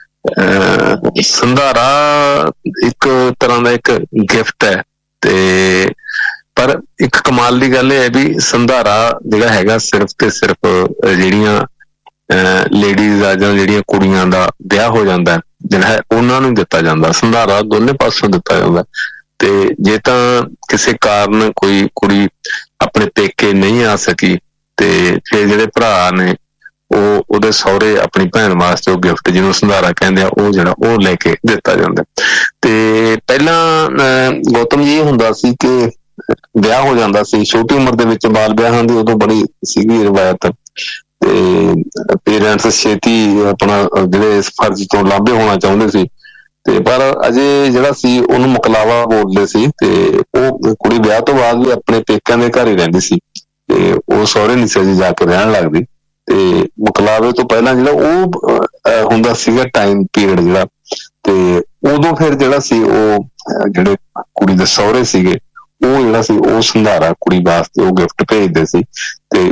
ਸੰਧਾਰਾ ਇੱਕ ਤਰ੍ਹਾਂ ਦਾ ਇੱਕ ਗਿਫਟ ਹੈ, ਤੇ ਪਰ ਇੱਕ ਕਮਾਲ ਦੀ ਗੱਲ ਇਹ ਹੈ ਵੀ ਸੰਧਾਰਾ ਜਿਹੜਾ ਹੈਗਾ ਸਿਰਫ ਤੇ ਸਿਰਫ ਜਿਹੜੀਆਂ ਲੇਡੀਜ਼ ਆ ਜਾਂ ਜਿਹੜੀਆਂ ਕੁੜੀਆਂ ਦਾ ਵਿਆਹ ਹੋ ਜਾਂਦਾ ਜਿਹੜਾ ਹੈ ਉਹਨਾਂ ਨੂੰ ਦਿੱਤਾ ਜਾਂਦਾ। ਸੰਧਾਰਾ ਦੋਨੇ ਪਾਸੋਂ ਦਿੱਤਾ ਜਾਂਦਾ, ਤੇ ਜੇ ਤਾਂ ਕਿਸੇ ਕਾਰਨ ਕੋਈ ਕੁੜੀ ਆਪਣੇ ਪੇਕੇ ਨਹੀਂ ਆ ਸਕੀ ਤੇ ਫਿਰ ਜਿਹੜੇ ਭਰਾ ਨੇ ਉਹ ਉਹਦੇ ਸਹੁਰੇ ਆਪਣੀ ਭੈਣ ਵਾਸਤੇ ਉਹ ਗਿਫਟ ਜਿਹਨੂੰ ਸੰਧਾਰਾ ਕਹਿੰਦੇ ਆ ਉਹ ਜਿਹੜਾ ਉਹ ਲੈ ਕੇ ਦਿੱਤਾ ਜਾਂਦਾ। ਤੇ ਪਹਿਲਾਂ ਗੌਤਮ ਜੀ ਇਹ ਹੁੰਦਾ ਸੀ ਕਿ ਵਿਆਹ ਹੋ ਜਾਂਦਾ ਸੀ ਛੋਟੀ ਉਮਰ ਦੇ ਵਿੱਚ, ਬਾਲ ਵਿਆਹਾਂ ਦੀ ਉਦੋਂ ਬੜੀ ਸੀਗੀ ਰਵਾਇਤ, ਤੇ ਪੇਰੈਂਟਸ ਛੇਤੀ ਆਪਣਾ ਜਿਹੜੇ ਇਸ ਫਰਜ਼ ਤੋਂ ਲਾਂਭੇ ਹੋਣਾ ਚਾਹੁੰਦੇ ਸੀ, ਤੇ ਪਰ ਅਜੇ ਜਿਹੜਾ ਸੀ ਉਹਨੂੰ ਮੁਕਲਾਵਾ ਬੋਲਦੇ ਸੀ, ਤੇ ਉਹ ਕੁੜੀ ਵਿਆਹ ਤੋਂ ਬਾਅਦ ਵੀ ਆਪਣੇ ਪੇਕਿਆਂ ਦੇ ਘਰ ਹੀ ਰਹਿੰਦੀ ਸੀ, ਤੇ ਉਹ ਸਹੁਰੇ ਨਹੀਂ ਸੀ ਜਾ ਕੇ ਰਹਿਣ ਲੱਗਦੀ। ਤੇ ਮੁਕਲਾਵੇ ਤੋਂ ਪਹਿਲਾਂ ਜਿਹੜਾ ਉਹ ਹੁੰਦਾ ਸੀਗਾ ਟਾਈਮ ਪੀਰੀਅਡ ਜਿਹੜਾ, ਤੇ ਉਦੋਂ ਫਿਰ ਜਿਹੜਾ ਸੀ ਉਹ ਜਿਹੜੇ ਕੁੜੀ ਦੇ ਸਹੁਰੇ ਸੀਗੇ ਉਹ ਜਿਹੜਾ ਸੀ ਉਹ ਸੰਧਾਰਾ ਕੁੜੀ ਵਾਸਤੇ ਉਹ ਗਿਫਟ ਭੇਜਦੇ ਸੀ, ਤੇ